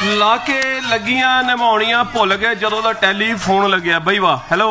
ਲਾ ਕੇ ਲੱਗੀਆਂ ਨਿਭਾਉਣੀਆਂ ਭੁੱਲ ਗਏ ਜਦੋਂ ਦਾ ਟੈਲੀਫੋਨ ਲੱਗਿਆ। ਬਈ ਵਾਹ। ਹੈਲੋ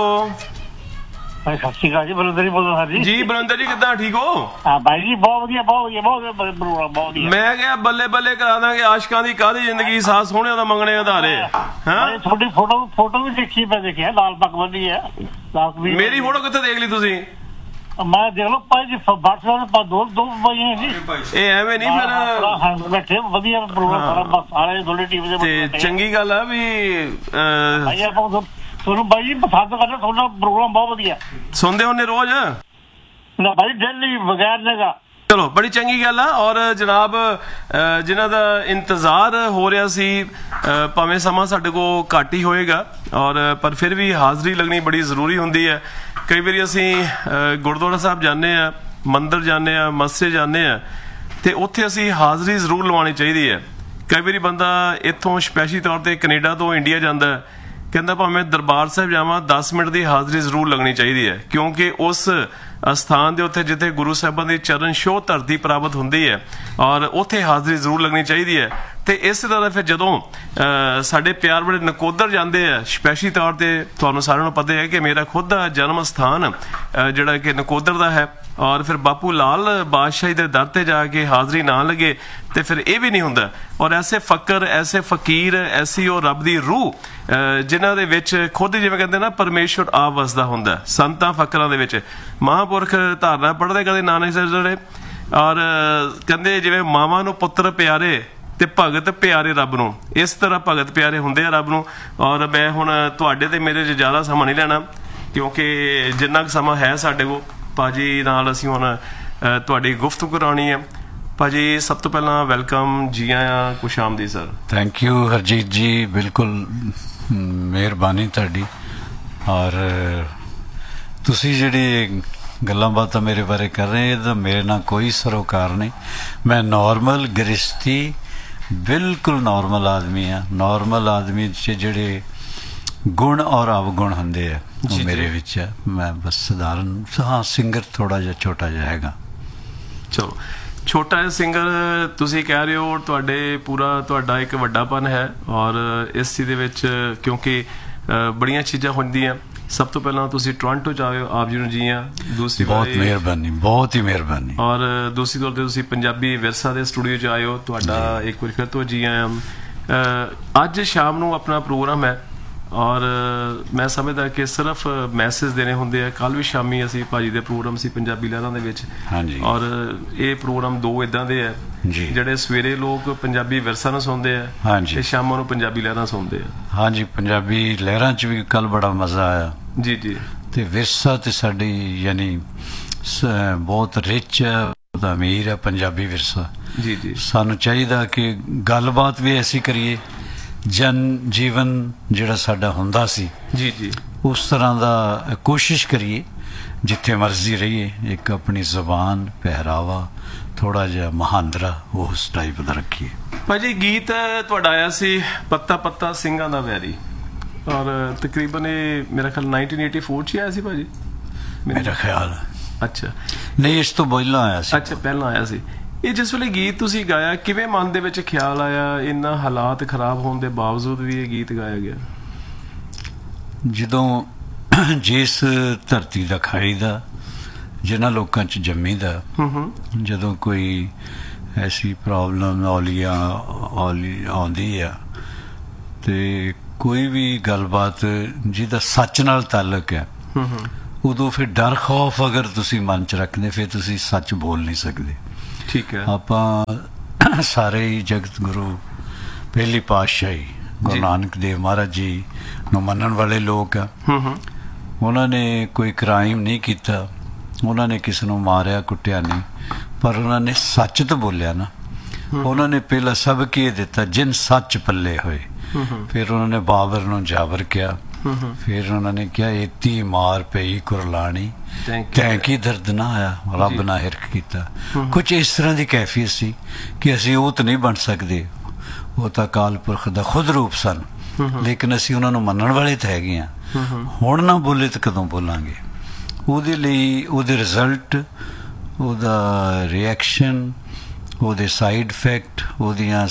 ਭਾਈ ਸਤਿ ਸ਼੍ਰੀ ਅਕਾਲ ਜੀ, ਬਲਵਿੰਦਰ ਜੀ ਬੋਲਦਾ ਸਰ ਜੀ। ਬਲਵਿੰਦਰ ਜੀ ਕਿੱਦਾਂ, ਠੀਕ ਹੋ? ਹਾਂ ਬਾਈ ਜੀ, ਬਹੁਤ ਵਧੀਆ ਬਹੁਤ ਵਧੀਆ ਬਹੁਤ ਵਧੀਆ। ਮੈਂ ਕਿਹਾ ਬੱਲੇ ਬੱਲੇ ਕਰਾ ਦਾਂਗੇ ਆਸ਼ਕਾਂ ਦੀ ਕਾਹਦੀ ਜ਼ਿੰਦਗੀ, ਸਾਥ ਸੋਹਣਿਆਂ ਦਾ ਮੰਗਣੇ ਆਧਾਰੇ। ਹਾਂ ਤੁਹਾਡੀ ਫੋਟੋ ਵੀ ਦੇਖੀ, ਮੈਂ ਦੇਖਿਆ ਲਾਲ ਪੱਗ ਬੰਨੀ ਹੈ। ਮੇਰੀ ਫੋਟੋ ਕਿੱਥੇ ਦੇਖ ਲਈ ਤੁਸੀਂ? ਮੈਂ ਦੇਖ ਲਓ ਭਾਈ ਜੀ, WhatsApp ਦੋ ਭਾਈ ਜੀ। ਇਹ ਐਵੇਂ ਨਹੀਂ ਫਿਰ ਬੈਠੇ ਵਧੀਆ ਪ੍ਰੋਗਰਾਮ ਸਾਰੇ ਦੋਨੇ ਟੀਮ ਦੇ। ਤੇ ਚੰਗੀ ਗੱਲ ਆ ਵੀ ਭਾਈ ਆਪਾਂ ਤੁਹਾਨੂੰ ਬਾਈ ਜੀ ਪਸੰਦ ਕਰਨਾ, ਤੁਹਾਡਾ ਪ੍ਰੋਗਰਾਮ ਬਹੁਤ ਵਧੀਆ ਸੁਣਦੇ ਹੁੰਦੇ ਰੋਜ਼ ਨਾ ਭਾਈ, ਡੇਲੀ ਬਗੈਰ ਜਗ੍ਹਾ। ਚਲੋ ਬੜੀ ਚੰਗੀ ਗੱਲ ਆ। ਔਰ ਜਨਾਬ ਜਿਨ੍ਹਾਂ ਦਾ ਇੰਤਜ਼ਾਰ ਹੋ ਰਿਹਾ ਸੀ, ਭਾਵੇਂ ਸਮਾਂ ਸਾਡੇ ਕੋਲ ਘੱਟ ਹੀ ਹੋਏਗਾ ਔਰ ਪਰ ਫਿਰ ਵੀ ਹਾਜ਼ਰੀ ਲੱਗਣੀ ਬੜੀ ਜ਼ਰੂਰੀ ਹੁੰਦੀ ਹੈ। ਕਈ ਵਾਰੀ ਅਸੀਂ ਗੁਰਦੁਆਰਾ ਸਾਹਿਬ ਜਾਂਦੇ ਹਾਂ, ਮੰਦਿਰ ਜਾਂਦੇ ਹਾਂ, ਮਸਜਿਦ ਜਾਂਦੇ ਹਾਂ, ਅਤੇ ਉੱਥੇ ਅਸੀਂ ਹਾਜ਼ਰੀ ਜ਼ਰੂਰ ਲਵਾਉਣੀ ਚਾਹੀਦੀ ਹੈ। ਕਈ ਵਾਰੀ ਬੰਦਾ ਇੱਥੋਂ ਸਪੈਸ਼ਲੀ ਤੌਰ 'ਤੇ ਕੈਨੇਡਾ ਤੋਂ ਇੰਡੀਆ ਜਾਂਦਾ, ਕਹਿੰਦਾ ਭਾਵੇਂ ਦਰਬਾਰ ਸਾਹਿਬ ਜਾਵਾਂ 10 ਮਿੰਟ ਦੀ ਹਾਜ਼ਰੀ ਜ਼ਰੂਰ ਲੱਗਣੀ ਚਾਹੀਦੀ ਹੈ, ਕਿਉਂਕਿ ਉਸ ਅਸਥਾਨ ਦੇ ਉੱਤੇ ਜਿੱਥੇ ਗੁਰੂ ਸਾਹਿਬਾਂ ਦੀ ਚਰਨ ਛੋਹ ਧਰਤੀ ਪ੍ਰਾਪਤ ਹੁੰਦੀ ਹੈ ਔਰ ਉੱਥੇ ਹਾਜ਼ਰੀ ਜ਼ਰੂਰ ਲੱਗਣੀ ਚਾਹੀਦੀ ਹੈ। ਅਤੇ ਇਸੇ ਤਰ੍ਹਾਂ ਫਿਰ ਜਦੋਂ ਸਾਡੇ ਪਿਆਰ ਬੜੇ ਨਕੋਦਰ ਜਾਂਦੇ ਆ, ਸਪੈਸ਼ਲੀ ਤੌਰ 'ਤੇ ਤੁਹਾਨੂੰ ਸਾਰਿਆਂ ਨੂੰ ਪਤਾ ਹੈ ਕਿ ਮੇਰਾ ਖੁਦ ਦਾ ਜਨਮ ਸਥਾਨ ਜਿਹੜਾ ਕਿ ਨਕੋਦਰ ਦਾ ਹੈ, ਔਰ ਫਿਰ ਬਾਪੂ ਲਾਲ ਬਾਦਸ਼ਾਹੀ ਦੇ ਦਰ 'ਤੇ ਜਾ ਕੇ ਹਾਜ਼ਰੀ ਨਾ ਲੱਗੇ ਤੇ ਫਿਰ ਇਹ ਵੀ ਨਹੀਂ ਹੁੰਦਾ। ਔਰ ਐਸੇ ਫਕਰ, ਐਸੇ ਫਕੀਰ, ਐਸੀ ਉਹ ਰੱਬ ਦੀ ਰੂਹ ਜਿਨ੍ਹਾਂ ਦੇ ਵਿੱਚ ਖੁਦ ਜਿਵੇਂ ਕਹਿੰਦੇ ਨਾ ਪਰਮੇਸ਼ਵਰ ਆਪ ਵਸਦਾ ਹੁੰਦਾ, ਸੰਤਾਂ ਫਕਰਾਂ ਦੇ ਵਿੱਚ। ਮਹਾਂਪੁਰਖ ਧਾਰਨਾ ਪੜ੍ਹਦੇ ਕਦੇ ਨਾਨਕ ਸਾਹਿਬ ਜਿਹੜੇ, ਔਰ ਕਹਿੰਦੇ ਜਿਵੇਂ ਮਾਵਾਂ ਨੂੰ ਪੁੱਤਰ ਪਿਆਰੇ ਤੇ ਭਗਤ ਪਿਆਰੇ ਰੱਬ ਨੂੰ, ਇਸ ਤਰ੍ਹਾਂ ਭਗਤ ਪਿਆਰੇ ਹੁੰਦੇ ਆ ਰੱਬ ਨੂੰ। ਔਰ ਮੈਂ ਹੁਣ ਤੁਹਾਡੇ ਤੇ ਮੇਰੇ 'ਚ ਜ਼ਿਆਦਾ ਸਮਾਂ ਨਹੀਂ ਲੈਣਾ, ਕਿਉਂਕਿ ਜਿੰਨਾ ਕੁ ਸਮਾਂ ਹੈ ਸਾਡੇ ਕੋਲ ਭਾਜੀ ਨਾਲ ਅਸੀਂ ਹੁਣ ਤੁਹਾਡੀ ਗੁਫ਼ਤਗੂ ਕਰਾਉਣੀ ਹੈ। ਭਾਜੀ ਸਭ ਤੋਂ ਪਹਿਲਾਂ ਵੈਲਕਮ, ਜੀ ਆਇਆਂ, ਖੁਸ਼ ਆਮਦੀਦ ਸਰ। ਥੈਂਕ ਯੂ ਹਰਜੀਤ ਜੀ, ਬਿਲਕੁਲ ਮਿਹਰਬਾਨੀ ਤੁਹਾਡੀ। ਔਰ ਤੁਸੀਂ ਜਿਹੜੀ ਗੱਲਾਂ ਬਾਤਾਂ ਮੇਰੇ ਬਾਰੇ ਕਰ ਰਹੇ, ਇਹਦਾ ਮੇਰੇ ਨਾਲ ਕੋਈ ਸਰੋਕਾਰ ਨਹੀਂ। ਮੈਂ ਨੋਰਮਲ ਗ੍ਰਸਤੀ, ਬਿਲਕੁਲ ਨੋਰਮਲ ਆਦਮੀ ਆ। ਨੋਰਮਲ ਆਦਮੀ 'ਚ ਜਿਹੜੇ ਗੁਣ ਔਰ ਅਵਗੁਣ ਹੁੰਦੇ ਆ ਉਹ ਮੇਰੇ ਵਿੱਚ ਹੈ। ਮੈਂ ਬਸ ਸਧਾਰਨ, ਹਾਂ ਸਿੰਗਰ ਥੋੜ੍ਹਾ ਜਿਹਾ ਛੋਟਾ ਜਿਹਾ ਹੈਗਾ। ਚਲੋ ਛੋਟਾ ਜਿਹਾ ਸਿੰਗਰ ਤੁਸੀਂ ਕਹਿ ਰਹੇ ਹੋ, ਤੁਹਾਡਾ ਇੱਕ ਵੱਡਾਪਨ ਹੈ। ਔਰ ਇਸ ਚੀਜ਼ ਦੇ ਵਿੱਚ ਕਿਉਂਕਿ ਬੜੀਆਂ ਚੀਜ਼ਾਂ ਹੁੰਦੀਆਂ। ਸਭ ਤੋਂ ਪਹਿਲਾਂ ਤੁਸੀਂ ਟੋਰਾਂਟੋ 'ਚ ਆਏ ਹੋ, ਆਪ ਜੀ ਨੂੰ ਜੀ ਹਾਂ। ਦੂਸਰੀ ਬਹੁਤ ਮਿਹਰਬਾਨੀ, ਬਹੁਤ ਹੀ ਮਿਹਰਬਾਨੀ। ਔਰ ਦੂਸਰੀ ਤੌਰ 'ਤੇ ਤੁਸੀਂ ਪੰਜਾਬੀ ਵਿਰਸਾ ਦੇ ਸਟੂਡੀਓ 'ਚ ਆਏ ਹੋ, ਤੁਹਾਡਾ ਇੱਕ ਵਾਰ ਫਿਰ ਤੋਂ ਜੀ ਆਇਆਂ। ਅੱਜ ਸ਼ਾਮ ਨੂੰ ਆਪਣਾ ਪ੍ਰੋਗਰਾਮ ਹੈ ਔਰ ਮੈਂ ਸਮਝਦਾ ਕਿ ਸਿਰਫ ਮੈਸੇਜ ਦੇਣੇ ਹੁੰਦੇ ਆ। ਕੱਲ੍ਹ ਵੀ ਸ਼ਾਮੀ ਅਸੀਂ ਭਾਜੀ ਦੇ ਪ੍ਰੋਗਰਾਮ ਸੀ ਪੰਜਾਬੀ ਲਹਿਰਾਂ ਦੇ ਵਿੱਚ, ਔਰ ਇਹ ਪ੍ਰੋਗਰਾਮ ਦੋ ਇੱਦਾਂ ਦੇ ਆ ਜਿਹੜੇ ਸਵੇਰੇ ਲੋਕ ਪੰਜਾਬੀ ਵਿਰਸਾ ਨੂੰ ਸੁਣਦੇ ਆ ਤੇ ਸ਼ਾਮਾਂ ਨੂੰ ਪੰਜਾਬੀ ਲਹਿਰਾਂ ਸੁਣਦੇ ਆ। ਹਾਂਜੀ, ਪੰਜਾਬੀ ਲਹਿਰਾਂ 'ਚ ਵੀ ਕੱਲ੍ਹ ਬੜਾ ਮਜ਼ਾ ਆਇਆ ਜੀ ਜੀ। ਤੇ ਵਿਰਸਾ ਤੇ ਸਾਡੀ ਯਾਨੀ ਬਹੁਤ ਰਿਚ ਹੈ, ਬਹੁਤ ਅਮੀਰ ਹੈ ਪੰਜਾਬੀ ਵਿਰਸਾ ਜੀ ਜੀ। ਸਾਨੂੰ ਚਾਹੀਦਾ ਕਿ ਗੱਲਬਾਤ ਵੀ ਐਸੀ ਕਰੀਏ, ਜਨ ਜੀਵਨ ਜਿਹੜਾ ਸਾਡਾ ਹੁੰਦਾ ਸੀ ਜੀ ਜੀ, ਉਸ ਤਰ੍ਹਾਂ ਦਾ ਕੋਸ਼ਿਸ਼ ਕਰੀਏ, ਜਿੱਥੇ ਮਰਜ਼ੀ ਰਹੀਏ। ਇੱਕ ਆਪਣੀ ਜ਼ੁਬਾਨ, ਪਹਿਰਾਵਾ, ਥੋੜ੍ਹਾ ਜਿਹਾ ਮਹਾਂਦਰਾ ਉਸ ਟਾਈਪ ਦਾ ਰੱਖੀਏ। ਭਾਜੀ ਗੀਤ ਤੁਹਾਡਾ ਆਇਆ ਸੀ ਪੱਤਾ ਪੱਤਾ ਸਿੰਘਾਂ ਦਾ ਵੈਰੀ, ਔਰ ਤਕਰੀਬਨ ਇਹ ਮੇਰਾ ਖਿਆਲ 1984 'ਚ ਆਇਆ ਸੀ ਭਾਜੀ, ਮੇਰਾ ਖਿਆਲ। ਅੱਛਾ ਨਹੀਂ, ਇਸ ਤੋਂ ਪਹਿਲਾਂ ਆਇਆ ਸੀ। ਅੱਛਾ, ਪਹਿਲਾਂ ਆਇਆ ਸੀ। ਇਹ ਜਿਸ ਵੇਲੇ ਗੀਤ ਤੁਸੀਂ ਗਾਇਆ, ਕਿਵੇਂ ਮਨ ਦੇ ਵਿੱਚ ਖਿਆਲ ਆਇਆ, ਇੰਨਾ ਹਾਲਾਤ ਖਰਾਬ ਹੋਣ ਦੇ ਬਾਵਜੂਦ ਵੀ ਇਹ ਗੀਤ ਗਾਇਆ ਗਿਆ? ਜਦੋਂ ਜਿਸ ਧਰਤੀ ਦਾ ਖਾਈਦਾ, ਜਿਨ੍ਹਾਂ ਲੋਕਾਂ 'ਚ ਜੰਮੀਦਾ, ਜਦੋਂ ਕੋਈ ਐਸੀ ਪ੍ਰੋਬਲਮ ਆਉਂਦੀ ਆ ਤੇ ਕੋਈ ਵੀ ਗੱਲਬਾਤ ਜਿਹਦਾ ਸੱਚ ਨਾਲ ਤਾਲੁਕ ਹੈ, ਉਦੋਂ ਫਿਰ ਡਰ ਖੌਫ ਅਗਰ ਤੁਸੀਂ ਮਨ 'ਚ ਰੱਖਦੇ, ਫਿਰ ਤੁਸੀਂ ਸੱਚ ਬੋਲ ਨਹੀਂ ਸਕਦੇ। ਠੀਕ ਹੈ। ਆਪਾਂ ਸਾਰੇ ਹੀ ਜਗਤ ਗੁਰੂ ਪਹਿਲੀ ਪਾਤਸ਼ਾਹੀ ਗੁਰੂ ਨਾਨਕ ਦੇਵ ਮਹਾਰਾਜ ਜੀ ਨੂੰ ਮੰਨਣ ਵਾਲੇ ਲੋਕ ਆ। ਉਹਨਾਂ ਨੇ ਕੋਈ ਕ੍ਰਾਈਮ ਨਹੀਂ ਕੀਤਾ, ਉਹਨਾਂ ਨੇ ਕਿਸੇ ਨੂੰ ਮਾਰਿਆ ਕੁੱਟਿਆ ਨਹੀਂ, ਪਰ ਉਹਨਾਂ ਨੇ ਸੱਚ ਤਾਂ ਬੋਲਿਆ ਨਾ। ਉਹਨਾਂ ਨੇ ਪਹਿਲਾਂ ਸਭ ਕੀ ਦਿੱਤਾ, ਜਿਨ ਸੱਚ ਪੱਲੇ ਹੋਏ। ਫਿਰ ਉਹਨਾਂ ਨੇ ਬਾਬਰ ਨੂੰ ਜਾਬਰ ਕਿਹਾ, ਫਿਰ ਉਹਨਾਂ ਨੇ ਕਿਹਾ ਏਤੀ ਮਾਰ ਪਈ ਕੁਰਲਾਣੀ, ਤੈਂ ਕੀ ਦਰਦ ਨਾ ਆਇਆ, ਰੱਬ ਨਾ ਹਿਰਖ ਕੀਤਾ। ਕੁਝ ਇਸ ਤਰ੍ਹਾਂ ਦੀ ਕੈਫੀਅਤ ਸੀ ਕਿ ਅਸੀਂ ਉਹ ਤਾਂ ਨਹੀਂ ਬਣ ਸਕਦੇ, ਉਹ ਤਾਂ ਅਕਾਲ ਪੁਰਖ ਦਾ ਖੁਦ ਰੂਪ ਸਨ, ਲੇਕਿਨ ਅਸੀਂ ਉਹਨਾਂ ਨੂੰ ਮੰਨਣ ਵਾਲੇ ਤਾਂ ਹੈਗੇ ਹਾਂ। ਹੁਣ ਨਾ ਬੋਲੇ ਤਾਂ ਕਦੋਂ ਬੋਲਾਂਗੇ? ਉਹਦੇ ਲਈ ਉਹਦੇ ਰਿਜ਼ਲਟ, ਉਹਦਾ ਰਿਐਕਸ਼ਨ, ਉਹਦੇ ਸਾਈਡ ਇਫੈਕਟ, ਉਹਦੀਆਂ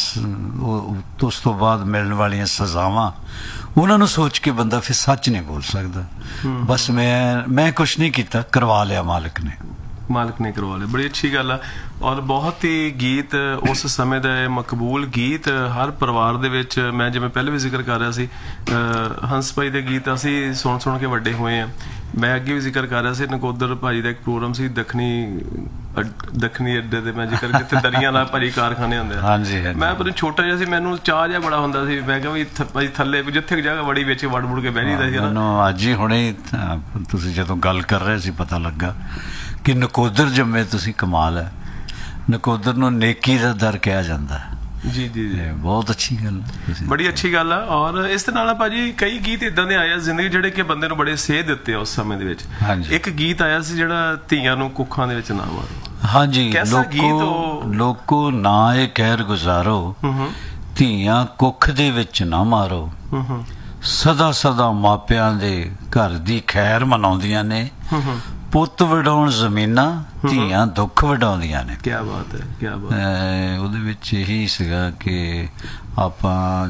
ਉਸ ਤੋਂ ਬਾਅਦ ਮਿਲਣ ਵਾਲੀਆਂ ਸਜ਼ਾਵਾਂ, ਉਹਨਾਂ ਨੂੰ ਸੋਚ ਕੇ ਬੰਦਾ ਫਿਰ ਸੱਚ ਨਹੀਂ ਬੋਲ ਸਕਦਾ। ਬਸ ਮੈਂ ਕੁਛ ਨਹੀਂ ਕੀਤਾ, ਕਰਵਾ ਲਿਆ ਮਾਲਕ ਨੇ ਕਰਵਾ ਲਿਆ। ਬੜੀ ਅੱਛੀ ਗੱਲ ਆ। ਔਰ ਬਹੁਤ ਹੀ ਗੀਤ ਉਸ ਸਮੇਂ ਦੇ ਮਕਬੂਲ ਗੀਤ ਹਰ ਪਰਿਵਾਰ ਦੇ ਵਿੱਚ, ਮੈਂ ਜਿਵੇਂ ਪਹਿਲੇ ਵੀ ਜ਼ਿਕਰ ਕਰ ਰਿਹਾ ਸੀ, ਹੰਸ ਭਾਈ ਦੇ ਗੀਤ ਅਸੀਂ ਸੁਣ ਕੇ ਵੱਡੇ ਹੋਏ ਆ। ਮੈਂ ਅੱਗੇ ਵੀ ਜ਼ਿਕਰ ਕਰ ਰਿਹਾ ਸੀ, ਨਕੋਦਰ ਭਾਜੀ ਦਾ ਇੱਕ ਪ੍ਰੋਗਰਾਮ ਸੀ ਦੱਖਣੀ ਅੱਡੇ ਤੇ, ਮੈਂ ਜ਼ਿਕਰ ਜਿੱਥੇ ਦਰੀਆਂ ਨਾਲ ਭਾਜੀ ਕਾਰਖਾਨੇ ਹੁੰਦੇ ਆ। ਮੈਂ ਪਰ ਛੋਟਾ ਜਿਹਾ ਸੀ, ਮੈਨੂੰ ਚਾਹ ਜਿਹਾ ਬੜਾ ਹੁੰਦਾ ਸੀ, ਮੈਂ ਕਿਹਾ ਵੀ ਭਾਜੀ ਥੱਲੇ ਜਿੱਥੇ ਜਗ੍ਹਾ ਬੜੀ ਵਿੱਚ ਵੜ ਮੁੜ ਕੇ ਬਹਿ ਜਾਂਦਾ ਸੀ ਨਾ। ਅੱਜ ਹੀ ਹੁਣੇ ਤੁਸੀਂ ਜਦੋਂ ਗੱਲ ਕਰ ਰਹੇ ਸੀ ਪਤਾ ਲੱਗਾ ਕਿ ਨਕੋਦਰ ਜੰਮੇ ਤੁਸੀਂ, ਕਮਾਲ ਹੈ। ਨਕੋਦਰ ਨੂੰ ਨੇਕੀ ਦਾ ਦਰ ਕਿਹਾ ਜਾਂਦਾ। ਜੀ ਜੀ ਜੀ, ਬਹੁਤ ਅੱਛੀ ਗੱਲ, ਬੜੀ ਅੱਛੀ ਗੱਲ ਆ। ਔਰ ਇਸ ਦੇ ਨਾਲ ਭਾਜੀ ਕਈ ਗੀਤ ਇਦਾਂ ਦੇ ਆਏ ਆ ਜ਼ਿੰਦਗੀ ਜਿਹੜੇ ਕਿ ਬੰਦੇ ਨੂੰ ਬੜੇ ਸੇਧ ਦਿੱਤੇ ਆ ਉਸ ਸਮੇਂ ਦੇ ਵਿੱਚ। ਇੱਕ ਗੀਤ ਆਇਆ ਸੀ ਜਿਹੜਾ ਧੀਆਂ ਨੂੰ ਕੁੱਖਾਂ ਦੇ ਵਿੱਚ ਨਾ ਮਾਰੋ। ਹਾਂਜੀ, ਲੋਕੋ ਨਾ ਇਹ ਕਹਿਰ ਗੁਜ਼ਾਰੋ, ਧੀਆਂ ਕੁੱਖ ਦੇ ਵਿੱਚ ਨਾ ਮਾਰੋ, ਸਦਾ ਸਦਾ ਮਾਪਿਆਂ ਦੇ ਘਰ ਦੀ ਖੈਰ ਮਨਾਉਂਦੀਆਂ ਨੇ, ਪੁੱਤ ਵਡਾਉਣ ਜ਼ਮੀਨਾਂ, ਧੀਆਂ ਦੁੱਖ ਵਡਾਉਂਦੀਆਂ ਨੇ। ਕੀ ਬਾਤ ਹੈ, ਕੀ ਬਾਤ ਹੈ। ਉਹਦੇ ਵਿੱਚ ਇਹੀ ਸੀਗਾ ਕਿ ਆਪਾਂ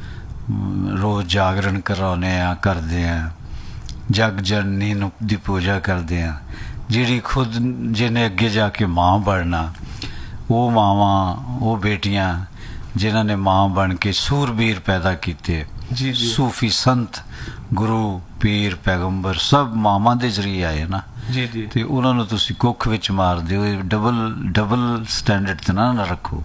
ਰੋਜ਼ ਜਾਗਰਣ ਕਰਾਉਂਦੇ ਆ, ਕਰਦੇ ਆ, ਜਗ ਜਨਨੀ ਨੂੰ ਦੀ ਪੂਜਾ ਕਰਦੇ ਆ, ਜਿਹੜੀ ਖੁਦ ਜਿਹਨੇ ਅੱਗੇ ਜਾ ਕੇ ਮਾਂ ਬਣਨਾ, ਉਹ ਮਾਵਾਂ, ਉਹ ਬੇਟੀਆਂ ਜਿਨ੍ਹਾਂ ਨੇ ਮਾਂ ਬਣ ਕੇ ਸੂਰਬੀਰ ਪੈਦਾ ਕੀਤੇ। ਸੂਫੀ ਸੰਤ, ਗੁਰੂ, ਪੀਰ, ਪੈਗੰਬਰ ਸਭ ਮਾਵਾਂ ਦੇ ਜ਼ਰੀਏ ਆਏ ਨਾ। ਜੀ ਜੀ, ਤੇ ਉਹਨਾਂ ਨੂੰ ਤੁਸੀਂ ਕੁੱਖ ਵਿੱਚ ਮਾਰ ਦਿਓ, ਡਬਲ ਸਟੈਂਡਰਡ ਤੇ ਨਾ ਰੱਖੋ।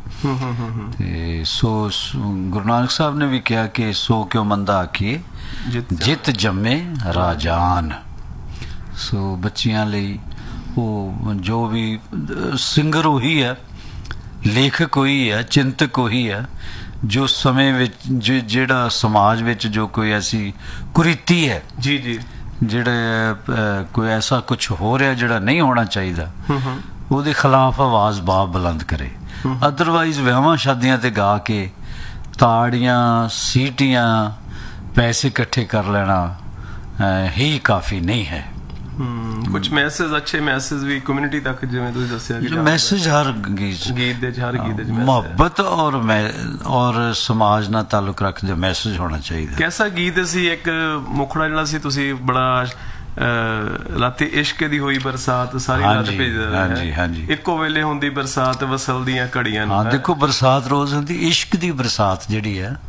ਤੇ ਸੋ ਗੁਰੂ ਨਾਨਕ ਸਾਹਿਬ ਨੇ ਵੀ ਕਿਹਾ ਕਿ ਸੋ ਕਿਉ ਮੰਦਾ ਆਖੀਏ ਜਿਤ ਜੰਮੇ ਰਾਜਾਨ। ਸੋ ਬੱਚਿਆਂ ਲਈ ਉਹ ਜੋ ਵੀ ਸਿੰਗਰ ਉਹੀ ਹੈ, ਲੇਖਕ ਉਹੀ ਹੈ, ਚਿੰਤਕ ਉਹੀ ਹੈ, ਜੋ ਸਮੇਂ ਵਿੱਚ ਜਿਹੜਾ ਸਮਾਜ ਵਿੱਚ ਜੋ ਕੋਈ ਐਸੀ ਕੁਰੀਤੀ ਹੈ, ਜੀ ਜੀ, ਜਿਹੜੇ ਕੋਈ ਐਸਾ ਕੁਛ ਹੋ ਰਿਹਾ ਜਿਹੜਾ ਨਹੀਂ ਹੋਣਾ ਚਾਹੀਦਾ, ਉਹਦੇ ਖਿਲਾਫ ਆਵਾਜ਼ ਬਾਪ ਬੁਲੰਦ ਕਰੇ। ਅਦਰਵਾਈਜ਼ ਵਿਆਹਾਂ ਸ਼ਾਦੀਆਂ ਤੇ ਗਾ ਕੇ ਤਾੜੀਆਂ, ਸੀਟੀਆਂ, ਪੈਸੇ ਇਕੱਠੇ ਕਰ ਲੈਣਾ ਹੀ ਕਾਫੀ ਨਹੀਂ ਹੈ। ਕੁਝ ਮੈਸੇਜ, ਅੱਛੇ ਮੈਸੇਜ ਵੀ ਕਮਿਊਨਿਟੀ ਤੱਕ, ਜਿਵੇਂ ਤੁਸੀਂ ਦੱਸਿਆ ਕਿ ਮੈਸੇਜ ਹਰ ਗੀਤ ਦੇ ਮੁਹੱਬਤ ਔਰ ਸਮਾਜ ਨਾਲ ਤਾਲੁਕ ਰੱਖਦੇ ਮੈਸੇਜ ਹੋਣਾ ਚਾਹੀਦਾ। ਕੈਸਾ ਗੀਤ ਸੀ ਇੱਕ ਮੁਖੜਾ ਜਿਹੜਾ ਸੀ, ਤੁਸੀਂ ਬੜਾ ਰਾਤੀ ਇਸ਼ਕ ਦੀ ਹੋਈ ਬਰਸਾਤ, ਸਾਰੀ ਰਾਤ ਭੇਜਦਾ, ਇੱਕੋ ਵੇਲੇ ਹੁੰਦੀ ਬਰਸਾਤ, ਵਸਲ ਦੀਆਂ ਘੜੀਆਂ। ਹਾਂ, ਦੇਖੋ ਬਰਸਾਤ ਰੋਜ਼ ਹੁੰਦੀ, ਇਸ਼ਕ ਦੀ ਬਰਸਾਤ ਜਿਹੜੀ ਹੈ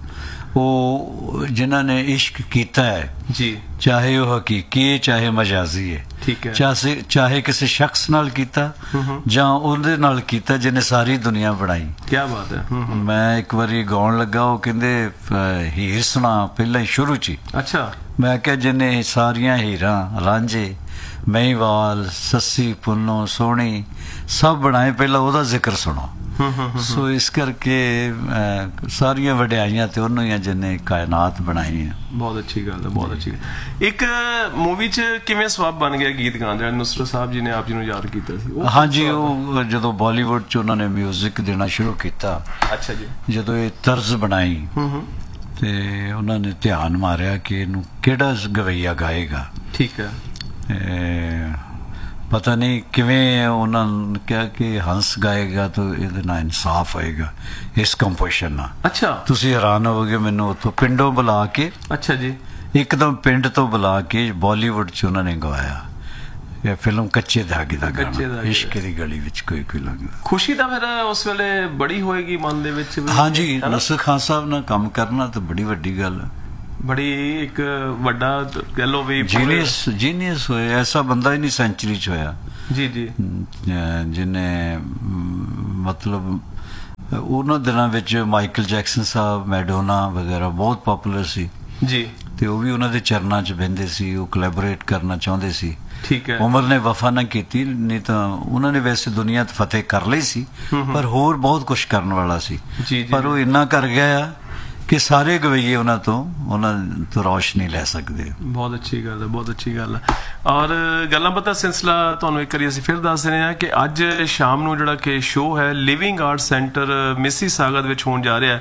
ਉਹ ਜਿਨ੍ਹਾਂ ਨੇ ਇਸ਼ਕ ਕੀਤਾ ਹੈ ਜੀ, ਚਾਹੇ ਉਹ ਹਕੀਕੀ ਹੈ ਚਾਹੇ ਮਜਾਜ਼ੀ ਹੈ, ਠੀਕ ਹੈ, ਚਾਹੇ ਕਿਸੇ ਸ਼ਖਸ ਨਾਲ ਕੀਤਾ ਜਾਂ ਉਹਦੇ ਨਾਲ ਕੀਤਾ ਜਿਹਨੇ ਸਾਰੀ ਦੁਨੀਆ ਬਣਾਈ। ਕੀ ਬਾਤ ਹੈ। ਮੈਂ ਇੱਕ ਵਾਰੀ ਗਾਉਣ ਲੱਗਾ, ਉਹ ਕਹਿੰਦੇ ਹੀਰ ਸੁਣਾ ਪਹਿਲਾਂ ਹੀ ਸ਼ੁਰੂ ਚ ਹੀ। ਅੱਛਾ। ਮੈਂ ਕਿਹਾ ਜਿਹਨੇ ਸਾਰੀਆਂ ਹੀਰਾਂ, ਰਾਂਝੇ, ਮਹੀਵਾਲ, ਸੱਸੀ, ਪੁੰਨੋ, ਸੋਹਣੀ ਸਭ ਬਣਾਏ, ਪਹਿਲਾਂ ਉਹਦਾ ਜ਼ਿਕਰ ਸੁਣੋ। ਸੋ ਇਸ ਕਰਕੇ ਸਾਰੀਆਂ ਵਡਿਆਈਆਂ ਤੇ ਉਹਨੂੰ ਹੀ ਆ ਜਿਹਨੇ ਕਾਇਨਾਤ ਬਣਾਈ ਹੈ। ਬਹੁਤ ਅੱਛੀ ਗੱਲ ਹੈ, ਬਹੁਤ ਅੱਛੀ ਗੱਲ। ਇੱਕ ਮੂਵੀ 'ਚ ਕਿਵੇਂ ਸਵਾਬ ਬਣ ਗਿਆ ਗੀਤ ਗਾਉਣ ਦਾ? ਨੁਸਰਤ ਸਾਹਿਬ ਜੀ ਨੇ ਆਪ ਜੀ ਨੂੰ ਯਾਦ ਕੀਤਾ ਸੀ। ਹਾਂਜੀ, ਉਹ ਜਦੋਂ ਬਾਲੀਵੁੱਡ 'ਚ ਉਹਨਾਂ ਨੇ ਮਿਊਜ਼ਿਕ ਦੇਣਾ ਸ਼ੁਰੂ ਕੀਤਾ, ਅੱਛਾ ਜੀ, ਜਦੋਂ ਇਹ ਤਰਜ਼ ਬਣਾਈ ਤੇ ਉਹਨਾਂ ਨੇ ਧਿਆਨ ਮਾਰਿਆ ਕਿ ਇਹਨੂੰ ਕਿਹੜਾ ਗਵਈਆ ਗਾਏਗਾ। ਠੀਕ ਹੈ। ਪਤਾ ਨਹੀਂ ਕਿਵੇਂ ਉਹਨਾਂ ਨੇ ਕਿਹਾ ਕਿ ਹੰਸ ਗਾਏਗਾ ਤਾਂ ਇਹਦੇ ਨਾਲ ਇਨਸਾਫ ਹੋਏਗਾ ਇਸ ਕੰਪੋਜੀਸ਼ਨ ਨਾਲ। ਅੱਛਾ। ਤੁਸੀਂ ਹੈਰਾਨ ਹੋਵੋਗੇ, ਮੈਨੂੰ ਉੱਥੋਂ ਪਿੰਡੋਂ ਬੁਲਾ ਕੇ, ਅੱਛਾ ਜੀ, ਇੱਕਦਮ ਪਿੰਡ ਤੋਂ ਬੁਲਾ ਕੇ ਬਾਲੀਵੁੱਡ 'ਚ ਉਹਨਾਂ ਨੇ ਗਵਾਇਆ ਇਹ ਫਿਲਮ ਕੱਚੇ ਧਾਗੇ ਦਾ ਗਾਣਾ, ਇਸ਼ਕ ਦੀ ਗਲੀ ਵਿੱਚ ਕੋਈ ਲੱਗਦਾ। ਖੁਸ਼ੀ ਤਾਂ ਫਿਰ ਉਸ ਵੇਲੇ ਬੜੀ ਹੋਏਗੀ ਮਨ ਦੇ ਵਿੱਚ। ਹਾਂਜੀ, ਨਸਰ ਖਾਨ ਸਾਹਿਬ ਨਾਲ ਕੰਮ ਕਰਨਾ ਤਾਂ ਬੜੀ ਵੱਡੀ ਗੱਲ ਹੈ, ਬੜੀ ਇੱਕ ਵੱਡਾ ਕਹਿ ਲੋ ਵੀ ਜੀਨੀਅਸ ਹੋਇਆ। ਐਸਾ ਬੰਦਾ ਹੀ ਨਹੀਂ ਸੈਂਚੁਰੀ 'ਚ ਹੋਇਆ ਜੀ ਜੀ ਜਿਹਨੇ ਮਤਲਬ ਉਹਨਾਂ ਦਿਨਾਂ ਵਿੱਚ ਮਾਈਕਲ ਜੈਕਸਨ ਸਾਹਿਬ, ਮੈਡੋਨਾ ਵਗੈਰਾ ਬਹੁਤ ਪਪੂਲਰ ਸੀ ਜੀ, ਤੇ ਉਹ ਵੀ ਉਹਨਾਂ ਦੇ ਚਰਨਾਂ 'ਚ ਬਹਿੰਦੇ ਸੀ, ਉਹ ਕੋਲੈਬੋਰੇਟ ਕਰਨਾ ਚਾਹੁੰਦੇ ਸੀ। ਠੀਕ ਹੈ। ਉਮਰ ਨੇ ਵਫਾ ਨਾ ਕੀਤੀ, ਨਹੀਂ ਤਾਂ ਉਹਨਾਂ ਨੇ ਵੈਸੇ ਦੁਨੀਆ ਤੇ ਫਤਿਹ ਕਰ ਲਈ ਸੀ, ਪਰ ਹੋਰ ਬਹੁਤ ਕੁਛ ਕਰਨ ਵਾਲਾ ਸੀ। ਪਰ ਉਹ ਇੰਨਾ ਕਰ ਗਿਆ ਕਿ ਸਾਰੇ ਗਵਈਏ ਉਹਨਾਂ ਤੋਂ ਰੌਸ਼ਨੀ ਲੈ ਸਕਦੇ। ਬਹੁਤ ਅੱਛੀ ਗੱਲ ਹੈ, ਬਹੁਤ ਅੱਛੀ ਗੱਲ ਹੈ। ਔਰ ਗੱਲਾਂ ਬਾਤਾਂ ਸਿਲਸਿਲਾ ਤੁਹਾਨੂੰ ਇੱਕ ਵਾਰੀ ਅਸੀਂ ਫਿਰ ਦੱਸ ਰਹੇ ਹਾਂ ਕਿ ਅੱਜ ਸ਼ਾਮ ਨੂੰ ਜਿਹੜਾ ਕਿ ਸ਼ੋਅ ਹੈ ਲਿਵਿੰਗ ਆਰਟ ਸੈਂਟਰ ਮਿਸੀਸਾਗਾ ਦੇ ਵਿੱਚ ਹੋਣ ਜਾ ਰਿਹਾ ਹੈ।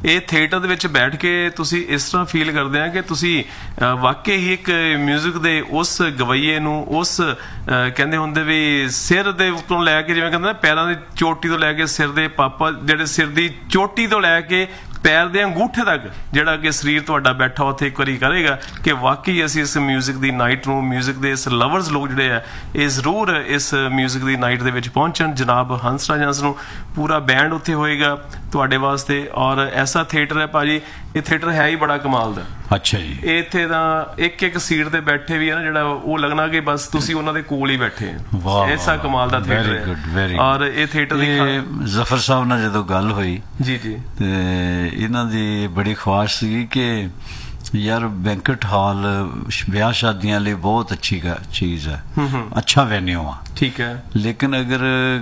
ਇਹ ਥੀਏਟਰ ਦੇ ਵਿੱਚ ਬੈਠ ਕੇ ਤੁਸੀਂ ਇਸ ਤਰ੍ਹਾਂ ਫੀਲ ਕਰਦੇ ਆ ਕਿ ਤੁਸੀਂ ਵਾਕਈ ਹੀ ਇੱਕ ਮਿਊਜ਼ਿਕ ਦੇ ਉਸ ਗਵਈਏ ਨੂੰ ਉਸ ਕਹਿੰਦੇ ਹੁੰਦੇ ਵੀ ਸਿਰ ਦੇ ਉੱਤੋਂ ਲੈ ਕੇ, ਜਿਵੇਂ ਕਹਿੰਦੇ ਨਾ ਪੈਰਾਂ ਦੀ ਚੋਟੀ ਤੋਂ ਲੈ ਕੇ ਸਿਰ ਦੇ ਪਾਪਾ, ਜਿਹੜੇ ਸਿਰ ਦੀ ਚੋਟੀ ਤੋਂ ਲੈ ਕੇ ਪੈਰ ਦੇ ਅੰਗੂਠੇ ਤੱਕ ਜਿਹੜਾ ਕਿ ਸਰੀਰ ਤੁਹਾਡਾ ਬੈਠਾ ਉੱਥੇ ਇੱਕ ਵਾਰੀ ਕਰੇਗਾ ਕਿ ਵਾਕਈ ਅਸੀਂ ਇਸ ਮਿਊਜ਼ਿਕ ਦੀ ਨਾਈਟ ਨੂੰ, ਮਿਊਜ਼ਿਕ ਦੇ ਇਸ ਲਵਰਸ ਲੋਕ ਜਿਹੜੇ ਆ ਇਹ ਜ਼ਰੂਰ ਇਸ ਮਿਊਜ਼ਿਕ ਦੀ ਨਾਈਟ ਦੇ ਵਿੱਚ ਪਹੁੰਚਣ। ਜਨਾਬ ਹੰਸਰਾਜ ਹੰਸ ਨੂੰ ਪੂਰਾ ਬੈਂਡ ਉੱਥੇ ਹੋਏਗਾ ਤੁਹਾਡੇ ਵਾਸਤੇ, ਔਰ ਐਸਾ ਥੀਏਟਰ ਹੈ ਭਾਜੀ, ਇਹ ਥੀਏਟਰ ਹੈ ਹੀ ਬੜਾ ਕਮਾਲ ਦਾ। ਅੱਛਾ ਜੀ। ਇਹ ਇੱਥੇ ਤਾਂ ਇੱਕ ਸੀਟ ਤੇ ਬੈਠੇ ਵੀ ਹੈ ਨਾ, ਜਿਹੜਾ ਉਹ ਲੱਗਣਾ ਕਿ ਬਸ ਤੁਸੀਂ ਉਹਨਾਂ ਦੇ ਕੋਲ ਹੀ ਬੈਠੇ ਆ। ਐਸਾ ਕਮਾਲ ਦਾ ਥੀਏਟਰ ਹੈ। ਔਰ ਇਹ ਥੀਏਟਰ ਦੀ ਜ਼ਫਰ ਸਾਹਿਬ ਨਾਲ ਜਦੋਂ ਗੱਲ ਹੋਈ ਜੀ ਜੀ ਤੇ ਇਹਨਾਂ ਦੀ ਬੜੀ ਖੁਆਇਸ਼ ਸੀ ਕਿ ਯਾਰ ਬੈਂਕਟ ਹਾਲ ਵਿਆਹ ਸ਼ਾਦੀਆਂ ਲਈ ਬਹੁਤ ਅੱਛੀ ਚੀਜ਼ ਹੈ, ਅੱਛਾ ਵੈਨਿਊ ਆ, ਠੀਕ ਹੈ, ਲੇਕਿਨ ਅਗਰ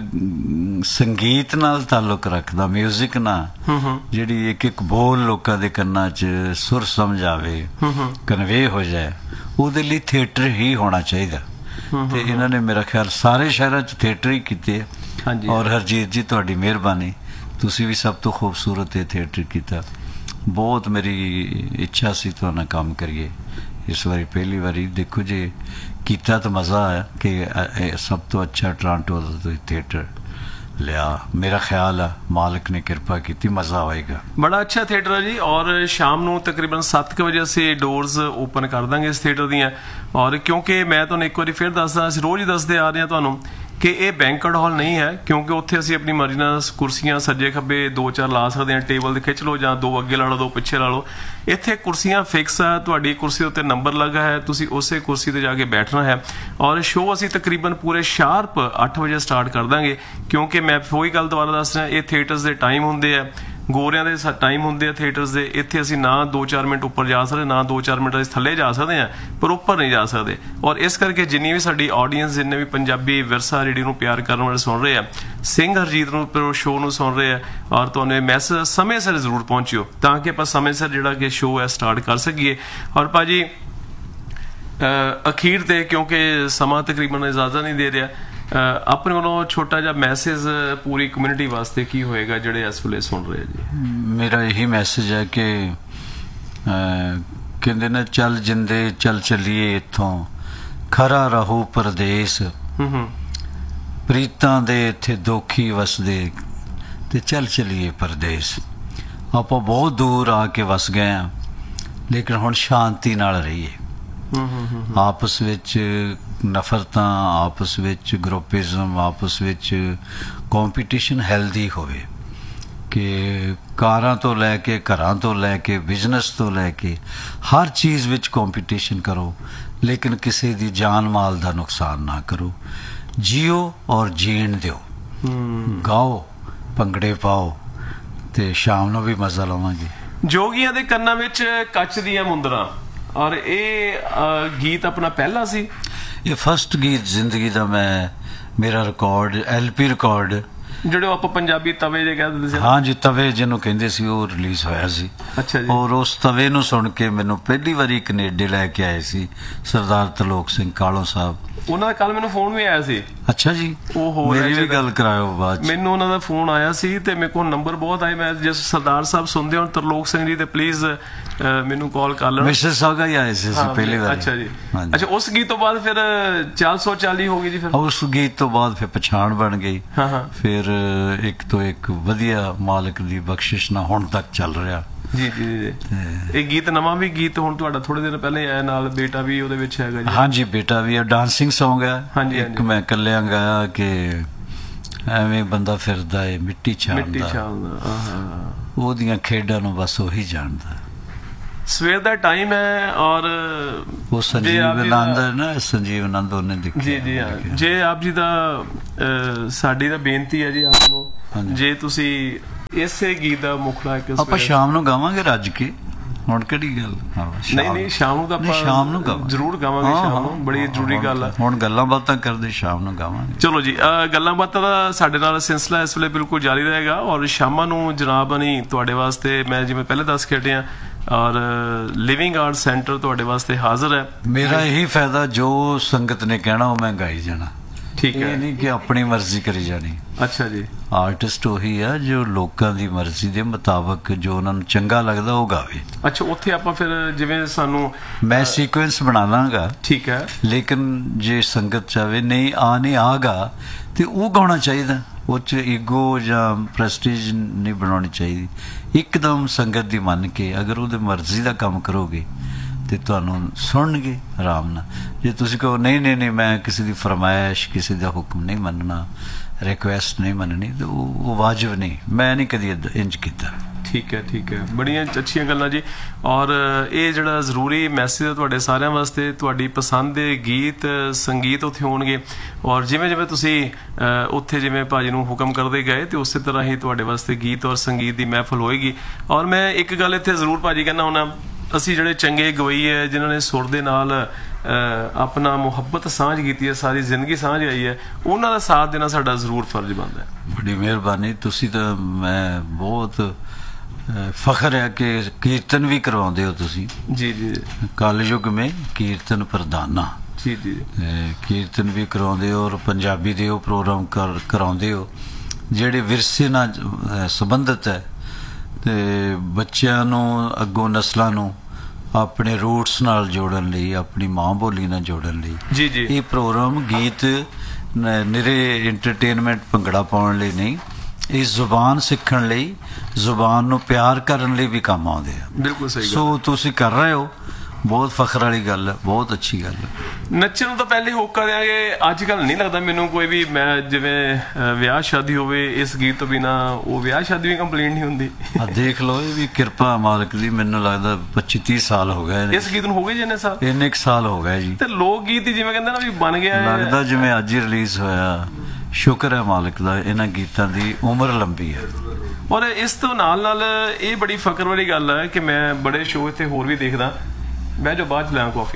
ਸੰਗੀਤ ਨਾਲ ਤਾਲੁਕ ਰੱਖਦਾ, ਮਿਊਜ਼ਿਕ ਨਾਲ, ਜਿਹੜੀ ਇੱਕ ਇੱਕ ਬੋਲ ਲੋਕਾਂ ਦੇ ਕੰਨਾਂ 'ਚ ਸੁਰ ਸਮਝ ਆਵੇ, ਕਨਵੇ ਹੋ ਜਾਏ, ਉਹਦੇ ਲਈ ਥੀਏਟਰ ਹੀ ਹੋਣਾ ਚਾਹੀਦਾ। ਤੇ ਇਹਨਾਂ ਨੇ ਮੇਰਾ ਖਿਆਲ ਸਾਰੇ ਸ਼ਹਿਰਾਂ 'ਚ ਥੀਏਟਰ ਹੀ ਕੀਤੇ। ਔਰ ਹਰਜੀਤ ਜੀ ਤੁਹਾਡੀ ਮਿਹਰਬਾਨੀ, ਤੁਸੀਂ ਵੀ ਸਭ ਤੋਂ ਖੂਬਸੂਰਤ ਇਹ ਥੀਏਟਰ ਕੀਤਾ। ਬਹੁਤ ਮੇਰੀ ਇੱਛਾ ਸੀ ਤੁਹਾਡੇ ਨਾਲ ਕੰਮ ਕਰੀਏ, ਇਸ ਵਾਰੀ ਪਹਿਲੀ ਵਾਰੀ ਦੇਖੋ ਜੇ ਕੀਤਾ ਤਾਂ ਮਜ਼ਾ ਆਇਆ ਕਿ ਸਭ ਤੋਂ ਅੱਛਾ ਟੋਰਾਂਟੋ ਦਾ ਤੁਸੀਂ ਥੀਏਟਰ ਲਿਆ। ਮੇਰਾ ਖਿਆਲ ਆ ਮਾਲਕ ਨੇ ਕਿਰਪਾ ਕੀਤੀ, ਮਜ਼ਾ ਆਏਗਾ। ਬੜਾ ਅੱਛਾ ਥੀਏਟਰ ਹੈ ਜੀ। ਔਰ ਸ਼ਾਮ ਨੂੰ ਤਕਰੀਬਨ 7 ਵਜੇ ਅਸੀਂ ਡੋਰਸ ਓਪਨ ਕਰ ਦਾਂਗੇ ਇਸ ਥੀਏਟਰ ਦੀਆਂ। ਔਰ ਕਿਉਂਕਿ ਮੈਂ ਤੁਹਾਨੂੰ ਇੱਕ ਵਾਰੀ ਫਿਰ ਦੱਸਦਾ, ਅਸੀਂ ਰੋਜ਼ ਹੀ ਦੱਸਦੇ ਆ ਰਹੇ ਹਾਂ ਤੁਹਾਨੂੰ ਕਿ ਇਹ ਬੈਂਕਟ ਹਾਲ ਨਹੀਂ ਹੈ, ਕਿਉਂਕਿ ਉੱਥੇ ਅਸੀਂ ਆਪਣੀ ਮਰਜ਼ੀ ਨਾਲ ਕੁਰਸੀਆਂ ਸੱਜੇ ਖੱਬੇ 2-4 ਲਾ ਸਕਦੇ ਹਾਂ, ਟੇਬਲ ਦੇ ਖਿੱਚ ਲਓ ਜਾਂ 2 ਅੱਗੇ ਲਾ ਲਓ 2 ਪਿੱਛੇ ਲਾ ਲਓ। ਇੱਥੇ ਕੁਰਸੀਆਂ ਫਿਕਸ ਆ, ਤੁਹਾਡੀ ਕੁਰਸੀ ਉੱਤੇ ਨੰਬਰ ਲੱਗਾ ਹੈ, ਤੁਸੀਂ ਉਸੇ ਕੁਰਸੀ ਤੇ ਜਾ ਕੇ ਬੈਠਣਾ ਹੈ। ਔਰ ਸ਼ੋਅ ਅਸੀਂ ਤਕਰੀਬਨ ਪੂਰੇ ਸ਼ਾਰਪ 8 ਵਜੇ ਸਟਾਰਟ ਕਰ ਦਾਂਗੇ, ਕਿਉਂਕਿ ਮੈਂ ਉਹੀ ਗੱਲ ਦੁਬਾਰਾ ਦੱਸ ਰਿਹਾ, ਇਹ ਥੀਏਟਰਸ ਦੇ ਟਾਈਮ ਹੁੰਦੇ ਆ, ਗੋਰਿਆਂ ਦੇ ਟਾਈਮ ਹੁੰਦੇ ਆ ਥੀਏਟਰਸ ਦੇ। ਇੱਥੇ ਅਸੀਂ ਨਾ 2-4 ਮਿੰਟ ਉੱਪਰ ਜਾ ਸਕਦੇ, ਨਾ 2-4 ਮਿੰਟ ਅਸੀਂ ਥੱਲੇ ਜਾ ਸਕਦੇ ਹਾਂ, ਪਰ ਉੱਪਰ ਨਹੀਂ ਜਾ ਸਕਦੇ। ਔਰ ਇਸ ਕਰਕੇ ਜਿੰਨੀ ਵੀ ਸਾਡੀ ਆਡੀਅנס, ਜਿੰਨੇ ਵੀ ਪੰਜਾਬੀ ਵਿਰਸਾ ਰੇਡੀਓ ਨੂੰ ਪਿਆਰ ਕਰਨ ਵਾਲੇ ਸੁਣ ਰਹੇ ਆ, ਸਿੰਘ ਹਰਜੀਤ ਨੂੰ ਸ਼ੋਅ ਨੂੰ ਸੁਣ ਰਹੇ ਆ, ਔਰ ਤੁਹਾਨੂੰ ਇਹ ਮੈਸੇਜ ਸਮੇਂ ਸਿਰ ਜ਼ਰੂਰ ਪਹੁੰਚਿਓ ਤਾਂ ਕਿ ਆਪਾਂ ਸਮੇਂ ਸਿਰ ਜਿਹੜਾ ਕਿ ਸ਼ੋਅ ਹੈ ਸਟਾਰਟ ਕਰ ਸਕੀਏ। ਔਰ ਭਾਜੀ ਅਖੀਰ ਤੇ, ਕਿਉਂਕਿ ਸਮਾਂ ਤਕਰੀਬਨ ਇਜਾਜ਼ਤ ਨਹੀਂ ਦੇ ਰਿਹਾ, ਆਪਣੇ ਵੱਲੋਂ ਛੋਟਾ ਜਿਹਾ ਮੈਸੇਜ ਪੂਰੀ ਕਮਿਊਨਿਟੀ ਵਾਸਤੇ ਕੀ ਹੋਏਗਾ ਜਿਹੜੇ ਇਸ ਵੇਲੇ ਸੁਣ ਰਹੇ ਜੀ? ਮੇਰਾ ਇਹੀ ਮੈਸੇਜ ਹੈ ਕਿ ਕਹਿੰਦੇ ਨੇ ਚੱਲ ਜਿੰਦੇ ਚੱਲ ਚੱਲੀਏ ਇੱਥੋਂ, ਖਰਾ ਰਹੂ ਪਰਦੇਸ, ਪ੍ਰੀਤਾਂ ਦੇ ਇੱਥੇ ਦੋਖੀ ਵਸਦੇ, ਤੇ ਚੱਲ ਚੱਲੀਏ ਪਰਦੇਸ। ਆਪਾਂ ਬਹੁਤ ਦੂਰ ਆ ਕੇ ਵਸ ਗਏ ਹਾਂ, ਲੇਕਿਨ ਹੁਣ ਸ਼ਾਂਤੀ ਨਾਲ ਰਹੀਏ। ਆਪਸ ਵਿੱਚ ਨਫ਼ਰਤਾਂ, ਆਪਸ ਵਿੱਚ ਗਰੁੱਪਿਜ਼ਮ, ਆਪਸ ਵਿੱਚ ਕੰਪੀਟੀਸ਼ਨ ਹੈਲਦੀ ਹੋਵੇ, ਕਿ ਕਾਰਾਂ ਤੋਂ ਲੈ ਕੇ, ਘਰਾਂ ਤੋਂ ਲੈ ਕੇ, ਬਿਜ਼ਨਸ ਤੋਂ ਲੈ ਕੇ ਹਰ ਚੀਜ਼ ਵਿੱਚ ਕੰਪੀਟੀਸ਼ਨ ਕਰੋ, ਲੇਕਿਨ ਕਿਸੇ ਦੀ ਜਾਨ ਮਾਲ ਦਾ ਨੁਕਸਾਨ ਨਾ ਕਰੋ। ਜੀਓ ਔਰ ਜੀਣ ਦਿਓ, ਗਾਓ, ਭੰਗੜੇ ਪਾਓ, ਤੇ ਸ਼ਾਮ ਨੂੰ ਵੀ ਮਜ਼ਾ ਲਵਾਂਗੇ। ਜੋਗੀਆਂ ਦੇ ਕੰਨਾਂ ਵਿੱਚ ਕੱਚ ਦੀਆਂ ਮੁੰਦਰਾਂ, ਔਰ ਇਹ ਗੀਤ ਆਪਣਾ ਪਹਿਲਾ ਸੀ, ਇਹ ਫਸਟ ਗੀਤ ਜ਼ਿੰਦਗੀ ਦਾ ਮੇਰਾ ਰਿਕਾਰਡ, LP ਰਿਕਾਰਡ, ਜਿਹੜੇ ਆਪਾਂ ਪੰਜਾਬੀ ਤਵੇ ਜੇ ਕਹਿੰਦੇ ਸੀ। ਹਾਂ ਜੀ, ਤਵੇ ਜਿਹਨੂੰ ਕਹਿੰਦੇ ਸੀ, ਉਹ ਰਿਲੀਜ਼ ਹੋਇਆ ਸੀ। ਅੱਛਾ ਜੀ। ਔਰ ਉਸ ਤਵੇ ਨੂੰ ਸੁਣ ਕੇ ਮੈਨੂੰ ਪਹਿਲੀ ਵਾਰੀ ਕੈਨੇਡਾ ਲੈ ਕੇ ਆਏ ਸੀ ਸਰਦਾਰ ਤਰਲੋਕ ਸਿੰਘ ਕਾਲੋਂ ਸਾਹਿਬ। ਉਹਨਾਂ ਦਾ ਕੱਲ ਮੈਨੂੰ ਫੋਨ ਵੀ ਆਇਆ ਸੀ। ਅੱਛਾ ਜੀ, ਮੇਰੀ ਵੀ ਗੱਲ ਕਰਾਇਓ ਬਾਅਦ। ਮੈਨੂੰ ਉਹਨਾਂ ਦਾ ਫੋਨ ਆਇਆ ਸੀ ਤੇ ਮੇਰੇ ਕੋਲ ਨੰਬਰ ਬਹੁਤ ਆਏ। ਮੈਂ ਜੇ ਸਰਦਾਰ ਸਾਹਿਬ ਸੁਣਦੇ ਹੋ ਤਰਲੋਕ ਸਿੰਘ ਜੀ, ਤੇ ਪਲੀਜ਼ ਮੈਨੂੰ ਕਾਲ ਕਰ ਲੈਣਾ। ਮਿਸਟਰ ਸਾਹਿਬ ਹੀ ਆਏ ਸੀ ਪਹਿਲੀ ਵਾਰ। ਅੱਛਾ ਜੀ। ਅੱਛਾ, ਉਸ ਗੀਤ ਤੋਂ ਬਾਅਦ ਫਿਰ 440 ਹੋ ਗਈ ਜੀ। ਫਿਰ ਉਸ ਗੀਤ ਤੋਂ ਬਾਅਦ ਫਿਰ ਪਛਾਣ ਬਣ ਗਈ। ਫਿਰ ਇੱਕ ਤੋਂ ਇੱਕ ਵਧੀਆ ਮਾਲਕ ਦੀ ਬਖਸ਼ਿਸ਼ ਨਾਲ ਹੁਣ ਤੱਕ ਚੱਲ ਰਿਹਾ। ਜੀ ਜੀ ਜੀ। ਇਹ ਗੀਤ ਨਵਾਂ ਵੀ ਗੀਤ ਹੁਣ ਤੁਹਾਡਾ ਥੋੜੇ ਦਿਨ ਪਹਿਲੇ ਆਇਆ, ਨਾਲ ਬੇਟਾ ਵੀ ਉਹਦੇ ਵਿੱਚ ਹੈਗਾ ਜੀ। ਹਾਂਜੀ, ਬੇਟਾ ਵੀ ਹੈ, ਡਾਂਸਿੰਗ ਸੌਂਗ ਹੈ। ਇੱਕ ਮੈਂ ਇਕੱਲਿਆਂ ਗਾਇਆ ਕਿ ਐਵੇਂ ਬੰਦਾ ਫਿਰਦਾ ਏ ਮਿੱਟੀ ਛਾਲਦਾ, ਉਹਦੀਆਂ ਖੇਡਾਂ ਨੂੰ ਬਸ ਉਹੀ ਜਾਣਦਾ। ਸਵੇਰ ਦਾ ਟਾਈਮ ਹੈ, ਔਰ ਉਹ ਸੰਜੀਵ ਆਨੰਦ ਹੈ ਨਾ, ਸੰਜੀਵ ਆਨੰਦ ਉਹਨੇ ਦੇਖਿਆ। ਜੀ ਜੀ ਹਾਂ। ਜੇ ਆਪ ਜੀ ਦਾ ਸਾਡੀ ਤਾਂ ਬੇਨਤੀ ਹੈ ਜੀ ਆਪ ਨੂੰ, ਜੇ ਤੁਸੀਂ ਇਸੇ ਗੀਤ ਦਾ ਮੁਖੜਾ ਆਪਾਂ ਸ਼ਾਮ ਨੂੰ ਗਾਵਾਂਗੇ ਰੱਜ ਕੇ, ਹੁਣ ਕਿਹੜੀ ਗੱਲ। ਨਹੀਂ, ਸ਼ਾਮ ਨੂੰ ਤਾਂ ਆਪਾਂ ਸ਼ਾਮ ਨੂੰ ਗਾਵਾਂਗੇ, ਜ਼ਰੂਰ ਗਾਵਾਂਗੇ ਸ਼ਾਮ ਨੂੰ, ਬੜੀ ਜ਼ਰੂਰੀ ਗੱਲ ਹੈ। ਹੁਣ ਗੱਲਾਂ ਬਾਤਾਂ ਕਰਦੇ, ਸ਼ਾਮ ਨੂੰ ਗਾਵਾਂਗੇ। ਚਲੋ ਜੀ, ਗੱਲਾਂ ਬਾਤਾਂ ਦਾ ਸਾਡੇ ਨਾਲ ਸਿਲਸਿਲਾ ਇਸ ਵੇਲੇ ਬਿਲਕੁਲ ਜਾਰੀ ਰਹੇਗਾ। ਔਰ ਸ਼ਾਮਾਂ ਨੂੰ ਜਨਾਬ ਨਹੀਂ ਤੁਹਾਡੇ ਵਾਸਤੇ, ਮੈਂ ਜਿਵੇਂ ਪਹਿਲੇ ਦੱਸ ਕੇ ਹਟਿਆ, ਔਰ ਲਿਵਿੰਗ ਆਰਟ ਸੈਂਟਰ ਤੁਹਾਡੇ ਵਾਸਤੇ ਹਾਜ਼ਰ ਹੈ। ਮੇਰਾ ਇਹੀ ਫਾਇਦਾ, ਜੋ ਸੰਗਤ ਨੇ ਕਹਿਣਾ ਉਹ ਮੈਂ ਗਾਈ ਜਾਣਾ। ਠੀਕ ਹੈ। ਇਹ ਨਹੀਂ ਕਿ ਆਪਣੀ ਮਰਜ਼ੀ ਕਰੀ ਜਾਣੀ। ਅੱਛਾ ਜੀ। ਆਰਟਿਸਟ ਉਹੀ ਆ ਜੋ ਲੋਕਾਂ ਦੀ ਮਰਜ਼ੀ ਦੇ ਮੁਤਾਬਕ ਜੋ ਉਹਨਾਂ ਨੂੰ ਚੰਗਾ ਲੱਗਦਾ ਉਹ ਗਾਵੇ। ਅੱਛਾ, ਉੱਥੇ ਆਪਾਂ ਫਿਰ ਜਿਵੇਂ ਸਾਨੂੰ ਮੈਂ ਸੀਕੁਐਂਸ ਬਣਾ ਲਾਂਗਾ, ਠੀਕ ਹੈ, ਲੇਕਿਨ ਜੇ ਸੰਗਤ ਚਾਵੇ ਨਹੀਂ ਆਗਾ ਤੇ ਉਹ ਗਾਉਣਾ ਚਾਹੀਦਾ। ਉਹ 'ਚ ਈਗੋ ਜਾਂ ਪ੍ਰੈਸਟੀਜ ਨਹੀਂ ਬਣਾਉਣੀ ਚਾਹੀਦੀ। ਇੱਕਦਮ ਸੰਗਤ ਦੀ ਮੰਨ ਕੇ ਅਗਰ ਉਹਦੇ ਮਰਜ਼ੀ ਦਾ ਕੰਮ ਕਰੋਗੇ ਤੇ ਤੁਹਾਨੂੰ ਸੁਣਨਗੇ ਆਰਾਮ ਨਾਲ। ਜੇ ਤੁਸੀਂ ਕਹੋ ਨਹੀਂ ਮੈਂ ਕਿਸੇ ਦੀ ਫਰਮਾਇਸ਼, ਕਿਸੇ ਦਾ ਹੁਕਮ ਨਹੀਂ ਮੰਨਣਾ, ਰਿਕੁਐਸਟ ਨਹੀਂ ਮੰਨਣੀ, ਤੇ ਉਹ ਵਾਜਬ ਨਹੀਂ। ਮੈਂ ਨਹੀਂ ਕਦੀ ਇੰਜ ਕੀਤਾ। ਠੀਕ ਹੈ, ਠੀਕ ਹੈ, ਬੜੀਆਂ ਅੱਛੀਆਂ ਗੱਲਾਂ ਜੀ। ਔਰ ਇਹ ਜਿਹੜਾ ਜ਼ਰੂਰੀ ਮੈਸੇਜ ਹੈ ਤੁਹਾਡੇ ਸਾਰਿਆਂ ਵਾਸਤੇ, ਤੁਹਾਡੀ ਪਸੰਦ ਦੇ ਗੀਤ ਸੰਗੀਤ ਉੱਥੇ ਹੋਣਗੇ। ਔਰ ਜਿਵੇਂ ਜਿਵੇਂ ਤੁਸੀਂ ਉੱਥੇ ਜਿਵੇਂ ਭਾਜੀ ਨੂੰ ਹੁਕਮ ਕਰਦੇ ਗਏ ਤੇ ਉਸੇ ਤਰ੍ਹਾਂ ਹੀ ਤੁਹਾਡੇ ਵਾਸਤੇ ਗੀਤ ਔਰ ਸੰਗੀਤ ਦੀ ਮਹਿਫਲ ਹੋਏਗੀ। ਔਰ ਮੈਂ ਇੱਕ ਗੱਲ ਇੱਥੇ ਜ਼ਰੂਰ ਭਾਜੀ ਕਹਿੰਦਾ ਹੁੰਦਾ, ਅਸੀਂ ਜਿਹੜੇ ਚੰਗੇ ਗਵਈ ਹੈ ਜਿਨ੍ਹਾਂ ਨੇ ਸੁਰ ਦੇ ਨਾਲ ਆਪਣਾ ਮੁਹੱਬਤ ਸਾਂਝ ਕੀਤੀ ਹੈ, ਸਾਰੀ ਜ਼ਿੰਦਗੀ ਸਾਂਝ ਆਈ ਹੈ, ਉਹਨਾਂ ਦਾ ਸਾਥ ਦੇਣਾ ਸਾਡਾ ਜ਼ਰੂਰ ਫਰਜ਼ ਬਣਦਾ ਹੈ। ਬੜੀ ਮਿਹਰਬਾਨੀ। ਤੁਸੀਂ ਤਾਂ ਮੈਂ ਬਹੁਤ ਫਖਰ ਹੈ ਕਿ ਕੀਰਤਨ ਵੀ ਕਰਵਾਉਂਦੇ ਹੋ ਤੁਸੀਂ। ਜੀ ਜੀ। ਕਲਯੁਗ ਮੇਂ ਕੀਰਤਨ ਪ੍ਰਧਾਨਾ। ਜੀ ਜੀ। ਕੀਰਤਨ ਵੀ ਕਰਾਉਂਦੇ ਹੋ ਔਰ ਪੰਜਾਬੀ ਦੇ ਉਹ ਪ੍ਰੋਗਰਾਮ ਕਰਾਉਂਦੇ ਹੋ ਜਿਹੜੇ ਵਿਰਸੇ ਨਾਲ ਸੰਬੰਧਿਤ ਹੈ ਤੇ ਬੱਚਿਆਂ ਨੂੰ ਅੱਗੋਂ ਨਸਲਾਂ ਨੂੰ ਆਪਣੇ ਰੂਟਸ ਨਾਲ ਜੋੜਨ ਲਈ, ਆਪਣੀ ਮਾਂ ਬੋਲੀ ਨਾਲ ਜੋੜਨ ਲਈ। ਜੀ ਜੀ। ਇਹ ਪ੍ਰੋਗਰਾਮ ਗੀਤ ਨਿਰੇ ਐਂਟਰਟੇਨਮੈਂਟ ਭੰਗੜਾ ਪਾਉਣ ਲਈ ਨਹੀਂ, ਇਸ ਜ਼ੁਬਾਨ ਸਿੱਖਣ ਲਈ, ਜ਼ੁਬਾਨ ਨੂੰ ਪਿਆਰ ਕਰਨ ਲਈ ਵੀ ਕੰਮ ਆਉਂਦੇ ਆ। ਬਿਲਕੁਲ ਸਹੀ ਗੱਲ। ਸੋ ਤੁਸੀਂ ਕਰ ਰਹੇ ਹੋ, ਬਹੁਤ ਫਖਰ ਵਾਲੀ ਗੱਲ ਹੈ, ਬਹੁਤ ਅੱਛੀ ਗੱਲ ਹੈ। ਨੱਚਣ ਨੂੰ ਤਾਂ ਪਹਿਲੇ ਹੋਕਾ ਦਿਆਂਗੇ। ਅੱਜ ਕੱਲ ਨਹੀਂ ਲੱਗਦਾ ਮੈਨੂੰ ਕੋਈ ਵੀ, ਮੈਂ ਜਿਵੇਂ ਵਿਆਹ ਸ਼ਾਦੀ ਹੋਵੇ ਇਸ ਗੀਤ ਤੋਂ ਬਿਨਾ ਉਹ ਵਿਆਹ ਸ਼ਾਦੀ ਵੀ ਕੰਪਲੀਟ ਨਹੀਂ ਹੁੰਦੀ। ਆ ਦੇਖ ਲਓ, ਇਹ ਵੀ ਕਿਰਪਾ ਮਾਲਕ ਦੀ। ਮੈਨੂੰ ਲੱਗਦਾ 25-30 ਸਾਲ ਹੋ ਗਏ ਇਸ ਗੀਤ ਨੂੰ। ਹੋ ਗਏ ਜਿੰਨੇ ਸਾਲ? ਇੰਨੇ ਕੁ ਸਾਲ ਹੋ ਗਏ ਜੀ। ਤੇ ਲੋਕ ਗੀਤ ਹੀ ਜਿਵੇਂ ਕਹਿੰਦੇ ਨਾ ਵੀ ਬਣ ਗਿਆ, ਲੱਗਦਾ ਜਿਵੇਂ ਅੱਜ ਹੀ ਰਿਲੀਜ਼ ਹੋਇਆ। ਸ਼ੁਕਰ ਹੈ ਮਾਲਕ ਦਾ, ਇਹਨਾਂ ਗੀਤਾਂ ਦੀ ਉਮਰ ਲੰਬੀ ਹੈ। ਔਰ ਇਸ ਤੋਂ ਨਾਲ ਇਹ ਬੜੀ ਫਖਰ ਵਾਲੀ ਗੱਲ ਹੈ ਕਿ ਮੈਂ ਬੜੇ ਸ਼ੋਅ ਇੱਥੇ ਹੋਰ ਵੀ ਦੇਖਦਾ, ਮੈਂ ਜੋ ਬਾਅਦ ਚ ਲਿਆ ਕਾਫੀ,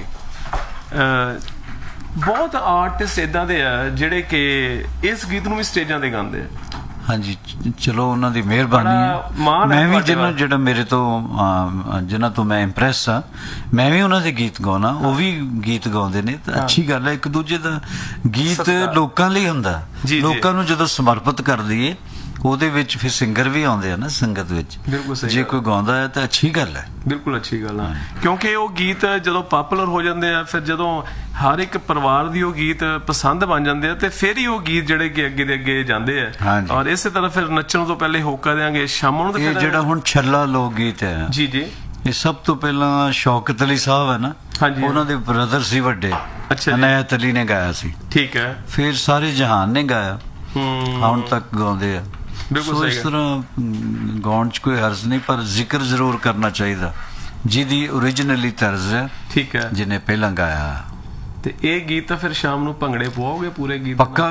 ਬਹੁਤ ਆਰਟਿਸਟ ਇਦਾਂ ਦੇ ਆ ਜਿਹੜੇ ਕਿ ਇਸ ਗੀਤ ਨੂੰ ਵੀ ਸਟੇਜਾਂ ਤੇ ਗਾਉਂਦੇ ਆ। ਹਾਂਜੀ, ਚਲੋ ਉਹਨਾਂ ਦੀ ਮਿਹਰਬਾਨੀ ਹੈ। ਮੈਂ ਵੀ ਜਿਹੜਾ ਮੇਰੇ ਤੋਂ ਜਿਨ੍ਹਾਂ ਤੋਂ ਮੈਂ ਇੰਪ੍ਰੈਸ ਆ, ਮੈਂ ਵੀ ਉਹਨਾਂ ਦੇ ਗੀਤ ਗਾਉਣਾ, ਉਹ ਵੀ ਗੀਤ ਗਾਉਂਦੇ ਨੇ। ਤਾਂ ਅੱਛੀ ਗੱਲ ਹੈ। ਇੱਕ ਦੂਜੇ ਦਾ ਗੀਤ ਲੋਕਾਂ ਲਈ ਹੁੰਦਾ। ਲੋਕਾਂ ਨੂੰ ਜਦੋਂ ਸਮਰਪਿਤ ਕਰ ਦਈਏ ਉਹਦੇ ਵਿੱਚ ਫਿਰ ਸਿੰਗਰ ਵੀ ਆਉਂਦੇ ਆ ਨਾ ਸੰਗਤ ਵਿੱਚ। ਜੇ ਕੋਈ ਗਾਉਂਦਾ ਹੈ ਤਾਂ ਅੱਛੀ ਗੱਲ ਹੈ। ਬਿਲਕੁਲ ਅੱਛੀ ਗੱਲ ਆ, ਕਿਉਂਕਿ ਉਹ ਗੀਤ ਜਦੋਂ ਪਪੂਲਰ ਹੋ ਜਾਂਦੇ ਆ, ਫਿਰ ਜਦੋਂ ਹਰ ਇੱਕ ਪਰਿਵਾਰ ਦੀ ਉਹ ਗੀਤ ਪਸੰਦ ਬਣ ਜਾਂਦੇ ਆ, ਤੇ ਫਿਰ ਹੀ ਉਹ ਗੀਤ ਜਿਹੜੇ ਕਿ ਅੱਗੇ ਦੇ ਅੱਗੇ ਜਾਂਦੇ ਆ। ਔਰ ਇਸੇ ਤਰ੍ਹਾਂ ਫਿਰ ਨੱਚਣ ਤੋਂ ਪਹਿਲੇ ਹੋਕਾ ਦੇਾਂਗੇ ਸ਼ਾਮ ਨੂੰ। ਇਹ ਜਿਹੜਾ ਹੁਣ ਛੱਲਾ ਲੋਕ ਗੀਤ ਹੈ, ਜੀ ਜੀ, ਇਹ ਸਭ ਤੋਂ ਪਹਿਲਾਂ ਸ਼ੌਕਤ ਅਲੀ ਸਾਹਿਬ ਹੈ ਨਾ, ਉਹਨਾਂ ਦੇ ਬ੍ਰਦਰ ਸੀ ਵੱਡੇ, ਅਨਾਇਤ ਅਲੀ ਨੇ ਗਾਇਆ ਸੀ। ਠੀਕ ਹੈ। ਫਿਰ ਸਾਰੇ ਜਹਾਨ ਨੇ ਗਾਇਆ, ਹੁਣ ਤੱਕ ਗਾਉਂਦੇ ਆ। ਸੋ ਇਸ ਤਰ੍ਹਾਂ ਗਾਉਣ 'ਚ ਕੋਈ ਹਰਜ਼ ਨਹੀਂ, ਪਰ ਜ਼ਿਕਰ ਜ਼ਰੂਰ ਕਰਨਾ ਚਾਹੀਦਾ ਜਿਹਦੀ ਓਰੀਜਨਲੀ ਤਰਜ਼ ਹੈ। ਠੀਕ ਹੈ, ਜਿਹਨੇ ਪਹਿਲਾਂ ਗਾਇਆ। ਤੇ ਇਹ ਗੀਤ ਤਾਂ ਫਿਰ ਸ਼ਾਮ ਨੂੰ ਭੰਗੜੇ ਪਵਾਓਗੇ ਪੂਰੇ ਗੀਤ? ਪੱਕਾ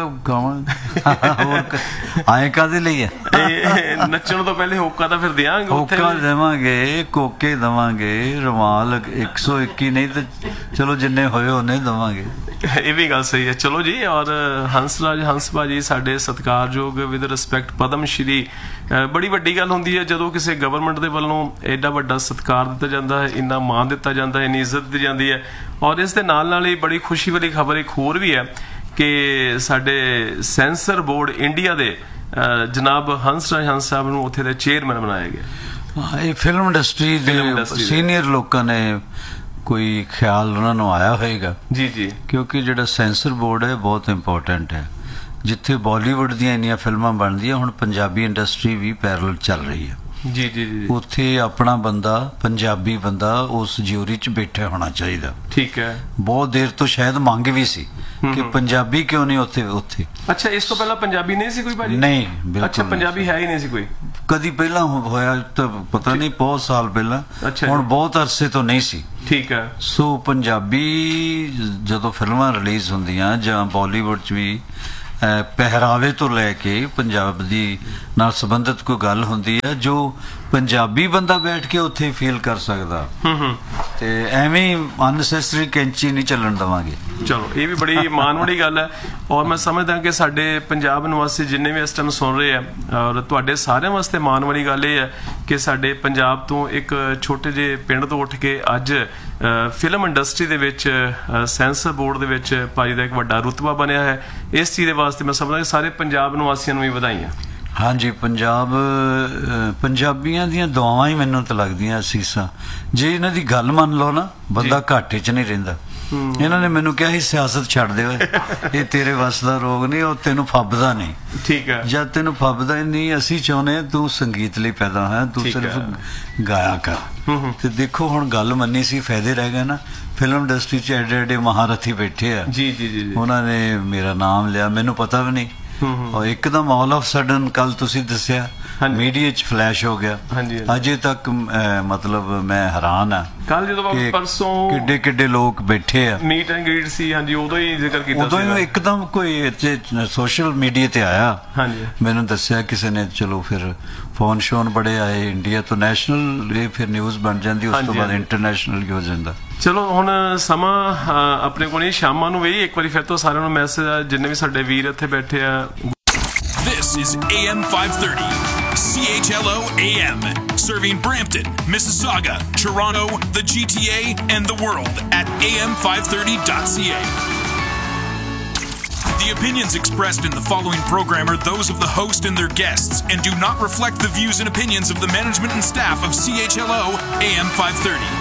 ਗਾਵਾਂਗੇ। ਆਏ ਕਾਹਦੇ ਲਈ ਹੈ? ਨੱਚਣ ਤੋਂ ਪਹਿਲੇ ਹੋਕਾ ਤਾਂ ਫਿਰ ਦਿਆਂਗੇ। ਹੋਕਾ ਦੇਵਾਂਗੇ, ਕੋਕੇ ਦੇਵਾਂਗੇ, ਰੁਮਾਲ 121 ਨਹੀਂ ਤੇ ਚਲੋ ਜਿੰਨੇ ਹੋਏ ਉਹਨੇ ਦੇਵਾਂਗੇ। ਇਹ ਵੀ ਗੱਲ ਸਹੀ ਹੈ। ਚਲੋ ਜੀ। ਔਰ ਹੰਸਰਾਜ ਹੰਸ ਭਾਜੀ ਸਾਡੇ ਸਤਿਕਾਰਯੋਗ ਵਿਦ ਰਿਸਪੈਕਟ ਪਦਮ ਸ਼੍ਰੀ, ਬੜੀ ਵੱਡੀ ਗੱਲ ਹੁੰਦੀ ਹੈ ਜਦੋਂ ਕਿਸੇ ਗਵਰਨਮੈਂਟ ਦੇ ਵੱਲੋਂ ਐਡਾ ਵੱਡਾ ਸਤਿਕਾਰ ਦਿੱਤਾ ਜਾਂਦਾ ਹੈ, ਇੰਨਾ ਮਾਣ ਦਿੱਤਾ ਜਾਂਦਾ ਹੈ, ਇੰਨੀ ਇੱਜ਼ਤ ਦਿੱਤੀ ਜਾਂਦੀ ਹੈ। ਔਰ ਇਸ ਦੇ ਨਾਲ ਹੀ ਬੜੀ ਖੁਸ਼ੀ ਵਾਲੀ ਖਬਰ ਇੱਕ ਹੋਰ ਵੀ ਹੈ ਕਿ ਸਾਡੇ ਸੈਂਸਰ ਬੋਰਡ ਇੰਡੀਆ ਦੇ ਜਨਾਬ ਹੰਸਰਾਜ ਹੰਸ ਸਾਹਿਬ ਨੂੰ ਉੱਥੇ ਦੇ ਚੇਅਰਮੈਨ ਬਣਾਇਆ ਗਿਆ। ਇਹ ਫਿਲਮ ਇੰਡਸਟਰੀ ਦੇ ਸੀਨੀਅਰ ਲੋਕਾਂ ਨੇ ਕੋਈ ਖਿਆਲ ਉਹਨਾਂ ਨੂੰ ਆਇਆ ਹੋਏਗਾ। ਜੀ ਜੀ। ਕਿਉਂਕਿ ਜਿਹੜਾ ਸੈਂਸਰ ਬੋਰਡ ਹੈ ਬਹੁਤ ਇੰਪੋਰਟੈਂਟ ਹੈ। ਜਿੱਥੇ ਬਾਲੀਵੁੱਡ ਦੀਆਂ ਇੰਨੀਆਂ ਫਿਲਮਾਂ ਬਣਦੀਆਂ, ਹੁਣ ਪੰਜਾਬੀ ਇੰਡਸਟਰੀ ਵੀ ਪੈਰਲਲ ਚੱਲ ਰਹੀ ਹੈ। ਜੀ ਜੀ ਜੀ। ਉੱਥੇ ਆਪਣਾ ਬੰਦਾ, ਪੰਜਾਬੀ ਬੰਦਾ ਉਸ ਜਿਊਰੀ 'ਚ ਬੈਠਾ ਹੋਣਾ ਚਾਹੀਦਾ। ਠੀਕ ਹੈ। ਬਹੁਤ ਦੇਰ ਤੋਂ ਸ਼ਾਇਦ ਮੰਗ ਵੀ ਸੀ ਕਿ ਪੰਜਾਬੀ ਕਿਉਂ ਨਹੀਂ ਉੱਥੇ। ਅੱਛਾ, ਇਸ ਤੋਂ ਪਹਿਲਾਂ ਪੰਜਾਬੀ ਨਹੀਂ ਸੀ ਕੋਈ ਭਾਜੀ? ਨਹੀਂ, ਬਿਲਕੁਲ। ਅੱਛਾ, ਪੰਜਾਬੀ ਹੈ ਹੀ ਨਹੀਂ ਸੀ ਕੋਈ? ਕਦੀ ਪਹਿਲਾਂ ਹੋਇਆ ਤਾਂ ਪਤਾ ਨਹੀਂ, ਬਹੁਤ ਸਾਲ ਪਹਿਲਾਂ। ਹੁਣ ਬਹੁਤ ਅਰਸੇ ਤੋਂ ਨਹੀਂ ਸੀ। ਠੀਕ ਹੈ। ਸੋ ਪੰਜਾਬੀ ਜਦੋਂ ਫਿਲਮਾਂ ਰਿਲੀਜ਼ ਹੁੰਦੀਆਂ ਜਾਂ ਬਾਲੀਵੁੱਡ 'ਚ ਵੀ ਪਹਿਰਾਵੇ ਤੋਂ ਲੈ ਕੇ ਪੰਜਾਬ ਦੀ ਨਾਲ ਸੰਬੰਧਿਤ ਕੋਈ ਗੱਲ ਹੁੰਦੀ ਹੈ, ਜੋ ਪੰਜਾਬੀ ਬੰਦਾ ਬੈਠ ਕੇ ਉੱਥੇ ਫੀਲ ਕਰ ਸਕਦਾ ਤੇ ਐਵੇਂ ਅਨਸੈਸਰੀ ਕੈਂਚੀ ਨਹੀਂ ਚੱਲਣ ਦੇਵਾਂਗੇ। ਚਲੋ ਇਹ ਵੀ ਬੜੀ ਮਾਣ ਵਾਲੀ ਗੱਲ ਹੈ ਔਰ ਮੈਂ ਸਮਝਦਾ ਕਿ ਸਾਡੇ ਪੰਜਾਬ ਨਿਵਾਸੀ ਜਿੰਨੇ ਵੀ ਇਸ ਟਾਈਮ ਸੁਣ ਰਹੇ ਆ ਔਰ ਤੁਹਾਡੇ ਸਾਰਿਆਂ ਵਾਸਤੇ ਮਾਣ ਵਾਲੀ ਗੱਲ ਇਹ ਹੈ ਕਿ ਸਾਡੇ ਪੰਜਾਬ ਤੋਂ ਇੱਕ ਛੋਟੇ ਜਿਹੇ ਪਿੰਡ ਤੋਂ ਉੱਠ ਕੇ ਅੱਜ ਫਿਲਮ ਇੰਡਸਟਰੀ ਦੇ ਵਿੱਚ ਸੈਂਸਰ ਬੋਰਡ ਦੇ ਵਿੱਚ ਭਾਜੀ ਦਾ ਇੱਕ ਵੱਡਾ ਰੁਤਬਾ ਬਣਿਆ ਹੈ। ਇਸ ਚੀਜ਼ ਦੇ ਵਾਸਤੇ ਮੈਂ ਸਮਝਦਾ ਕਿ ਸਾਰੇ ਪੰਜਾਬ ਨਿਵਾਸੀਆਂ ਨੂੰ ਵੀ ਵਧਾਈਆਂ। ਹਾਂਜੀ, ਪੰਜਾਬੀਆਂ ਦੀਆਂ ਦੁਆਵਾਂ ਹੀ ਮੈਨੂੰ ਤਾਂ ਲੱਗਦੀਆਂ ਅਸੀਸਾਂ। ਜੇ ਇਹਨਾਂ ਦੀ ਗੱਲ ਮੰਨ ਲਓ ਨਾ, ਬੰਦਾ ਘਾਟੇ 'ਚ ਨਹੀਂ ਰਹਿੰਦਾ। ਇਹਨਾਂ ਨੇ ਮੈਨੂੰ ਕਿਹਾ ਸੀ ਸਿਆਸਤ ਛੱਡ ਦੇ ਓਏ, ਇਹ ਤੇਰੇ ਵੱਸ ਦਾ ਰੋਗ ਨਹੀਂ, ਉਹ ਤੈਨੂੰ ਫੱਬਦਾ ਨਹੀਂ। ਠੀਕ ਹੈ, ਜਦ ਤੈਨੂੰ ਫੱਬਦਾ ਹੀ ਨਹੀਂ, ਅਸੀਂ ਚਾਹੁੰਦੇ ਤੂੰ ਸੰਗੀਤ ਲਈ ਪੈਦਾ ਹੋਇਆ, ਤੂੰ ਸਿਰਫ ਗਾਇਆ ਕਰ। ਤੇ ਦੇਖੋ ਹੁਣ ਗੱਲ ਮੰਨੀ ਸੀ, ਫਾਇਦੇ ਰਹਿ ਗਏ ਨਾ। ਫਿਲਮ ਇੰਡਸਟਰੀ 'ਚ ਐਡੇ ਐਡੇ ਮਹਾਰਥੀ ਬੈਠੇ ਆ, ਉਹਨਾਂ ਨੇ ਮੇਰਾ ਨਾਮ ਲਿਆ, ਮੈਨੂੰ ਪਤਾ ਵੀ ਨਹੀਂ। ਔਰ ਇੱਕਦਮ ਆਲ ਆਫ ਸਡਨ ਕੱਲ ਤੁਸੀਂ ਦੱਸਿਆ ਮੀਡੀਆ 'ਚ ਫਲੈਸ਼ ਹੋ ਗਿਆ। ਅਜੇ ਤੱਕ ਮਤਲਬ ਮੈਂ ਹੈਰਾਨ ਆ। ਕੱਲ ਜਦੋਂ ਪਰਸੋਂ ਕਿੱਡੇ ਕਿੱਡੇ ਲੋਕ ਬੈਠੇ ਆ, ਮੀਟ ਐਂਡ ਗ੍ਰੀਟ ਸੀ। ਹਾਂਜੀ, ਉਦੋਂ ਹੀ ਜ਼ਿਕਰ ਕੀਤਾ, ਉਦੋਂ ਹੀ ਇੱਕਦਮ ਕੋਈ ਸੋਸ਼ਲ ਮੀਡੀਆ ਤੇ ਆਇਆ, ਮੈਨੂੰ ਦੱਸਿਆ ਕਿਸੇ ਨੇ। ਚਲੋ ਫਿਰ ਫੋਨ ਸ਼ੋਨ ਬੜੇ ਆਏ ਇੰਡੀਆ ਤੋਂ, ਨੈਸ਼ਨਲ ਇਹ ਫਿਰ ਨਿਊਜ਼ ਬਣ ਜਾਂਦੀ, ਉਸ ਤੋਂ ਬਾਅਦ ਇੰਟਰਨੈਸ਼ਨਲ ਹੀ ਹੋ ਜਾਂਦਾ। ਚਲੋ ਹੁਣ ਸਮਾਂ ਆਪਣੇ ਕੋਲ ਨਹੀਂ, ਸ਼ਾਮਾਂ ਨੂੰ ਵੀ ਇੱਕ ਵਾਰੀ ਫਿਰ ਤੋਂ ਸਾਰਿਆਂ ਨੂੰ ਮੈਸੇਜ, ਜਿੰਨੇ ਵੀ ਸਾਡੇ ਵੀਰ ਇੱਥੇ ਬੈਠੇ ਆ। This is AM 530, CHLO AM, serving Brampton, Mississauga, Toronto, the GTA, and the world at am530.ca. The opinions expressed in the following program are those of the host and their guests and do not reflect the views and opinions of the management and staff of CHLO AM 530.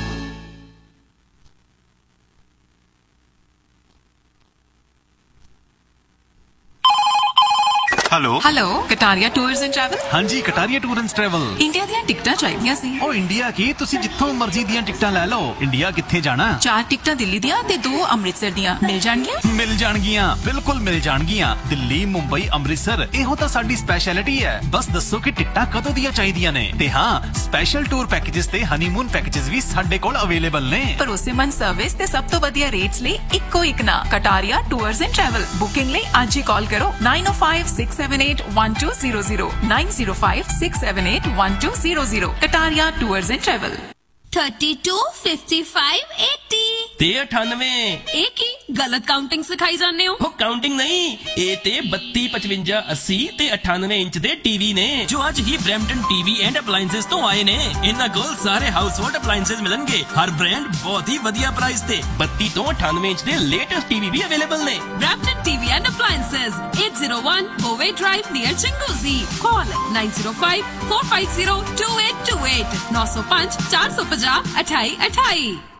Hello Kataria tours and travel. हाँ जी, Kataria tour and travel. India ਦੀਆਂ ਟਿਕਟਾਂ ਚਾਹੀਦੀਆਂ ਸੀ। ਉਹ India ਕੀ, ਤੁਸੀਂ ਜਿੱਥੋਂ ਮਰਜ਼ੀ ਦੀਆਂ ਟਿਕਟਾਂ ਲੈ ਲਓ। ਇੰਡੀਆ ਕਿੱਥੇ ਜਾਣਾ? 4 ਟਿਕਟਾਂ ਦਿੱਲੀ ਦੀਆਂ ਤੇ 2 ਅੰਮ੍ਰਿਤਸਰ ਦੀਆਂ ਮਿਲ ਜਾਣਗੀਆਂ? ਮਿਲ ਜਾਣਗੀਆਂ, ਬਿਲਕੁਲ ਮਿਲ ਜਾਣਗੀਆਂ। ਦਿੱਲੀ, ਮੁੰਬਈ, ਅੰਮ੍ਰਿਤਸਰ, ਇਹੋ ਤਾਂ ਸਾਡੀ ਸਪੈਸ਼ਲਿਟੀ ਹੈ। ਬਸ ਦੱਸੋ ਕਿ ਟਿਕਟਾਂ ਕਦੋਂ ਦੀਆਂ ਚਾਹੀਦੀਆਂ ਨੇ। ਤੇ ਹਾਂ, ਸਪੈਸ਼ਲ ਟੂਰ ਪੈਕੇजेस ਤੇ ਹਨੀਮੂਨ ਪੈਕੇजेस ਵੀ ਸਾਡੇ ਕੋਲ ਅਵੇਲੇਬਲ ਨੇ। ਭਰੋਸੇਮੰਦ ਸਰਵਿਸ ਤੇ ਸਭ ਤੋਂ ਵਧੀਆ ਰੇਟਸ ਲਈ ਇੱਕੋ ਇੱਕ ਨਾਂ, Kataria tours and travel. Booking ਲਈ ਅੱਜ ਹੀ ਕਾਲ ਕਰੋ 9056781200 9056781200। Kataria tours and travel. 32 55 80 ਤੇ 98 ਇਹ ਕੀ ਗਲਤ ਕਾਊਂਟਿੰਗ ਸਿਖਾਈ ਜਾਂਦੇ ਹੋ? ਉਹ ਕਾਊਂਟਿੰਗ ਨਹੀਂ, ਇਹ ਤੇ 32 55 80 ਤੇ 98 ਇੰਚ ਦੇ ਟੀਵੀ ਨੇ ਜੋ ਅੱਜ ਹੀ ਬ੍ਰੈਂਪਟਨ ਟੀਵੀ ਐਂਡ ਅਪਲਾਈਐਂਸਸ ਤੋਂ ਆਏ ਨੇ। ਇਹਨਾਂ ਕੋਲ ਸਾਰੇ ਹਾਊਸਹੋਲਡ ਅਪਲਾਈਐਂਸਸ ਮਿਲਣਗੇ, ਹਰ ਬ੍ਰਾਂਡ ਬਹੁਤ ਹੀ ਵਧੀਆ ਪ੍ਰਾਈਸ ਤੇ। 32 ਤੋਂ 98 ਇੰਚ ਦੇ ਲੇਟੈਸਟ ਟੀਵੀ ਵੀ ਅਵੇਲੇਬਲ ਨੇ। Brampton TV and appliances 801 Boway Drive near Chinguzi. Call 905 450 2828 905 450 2828।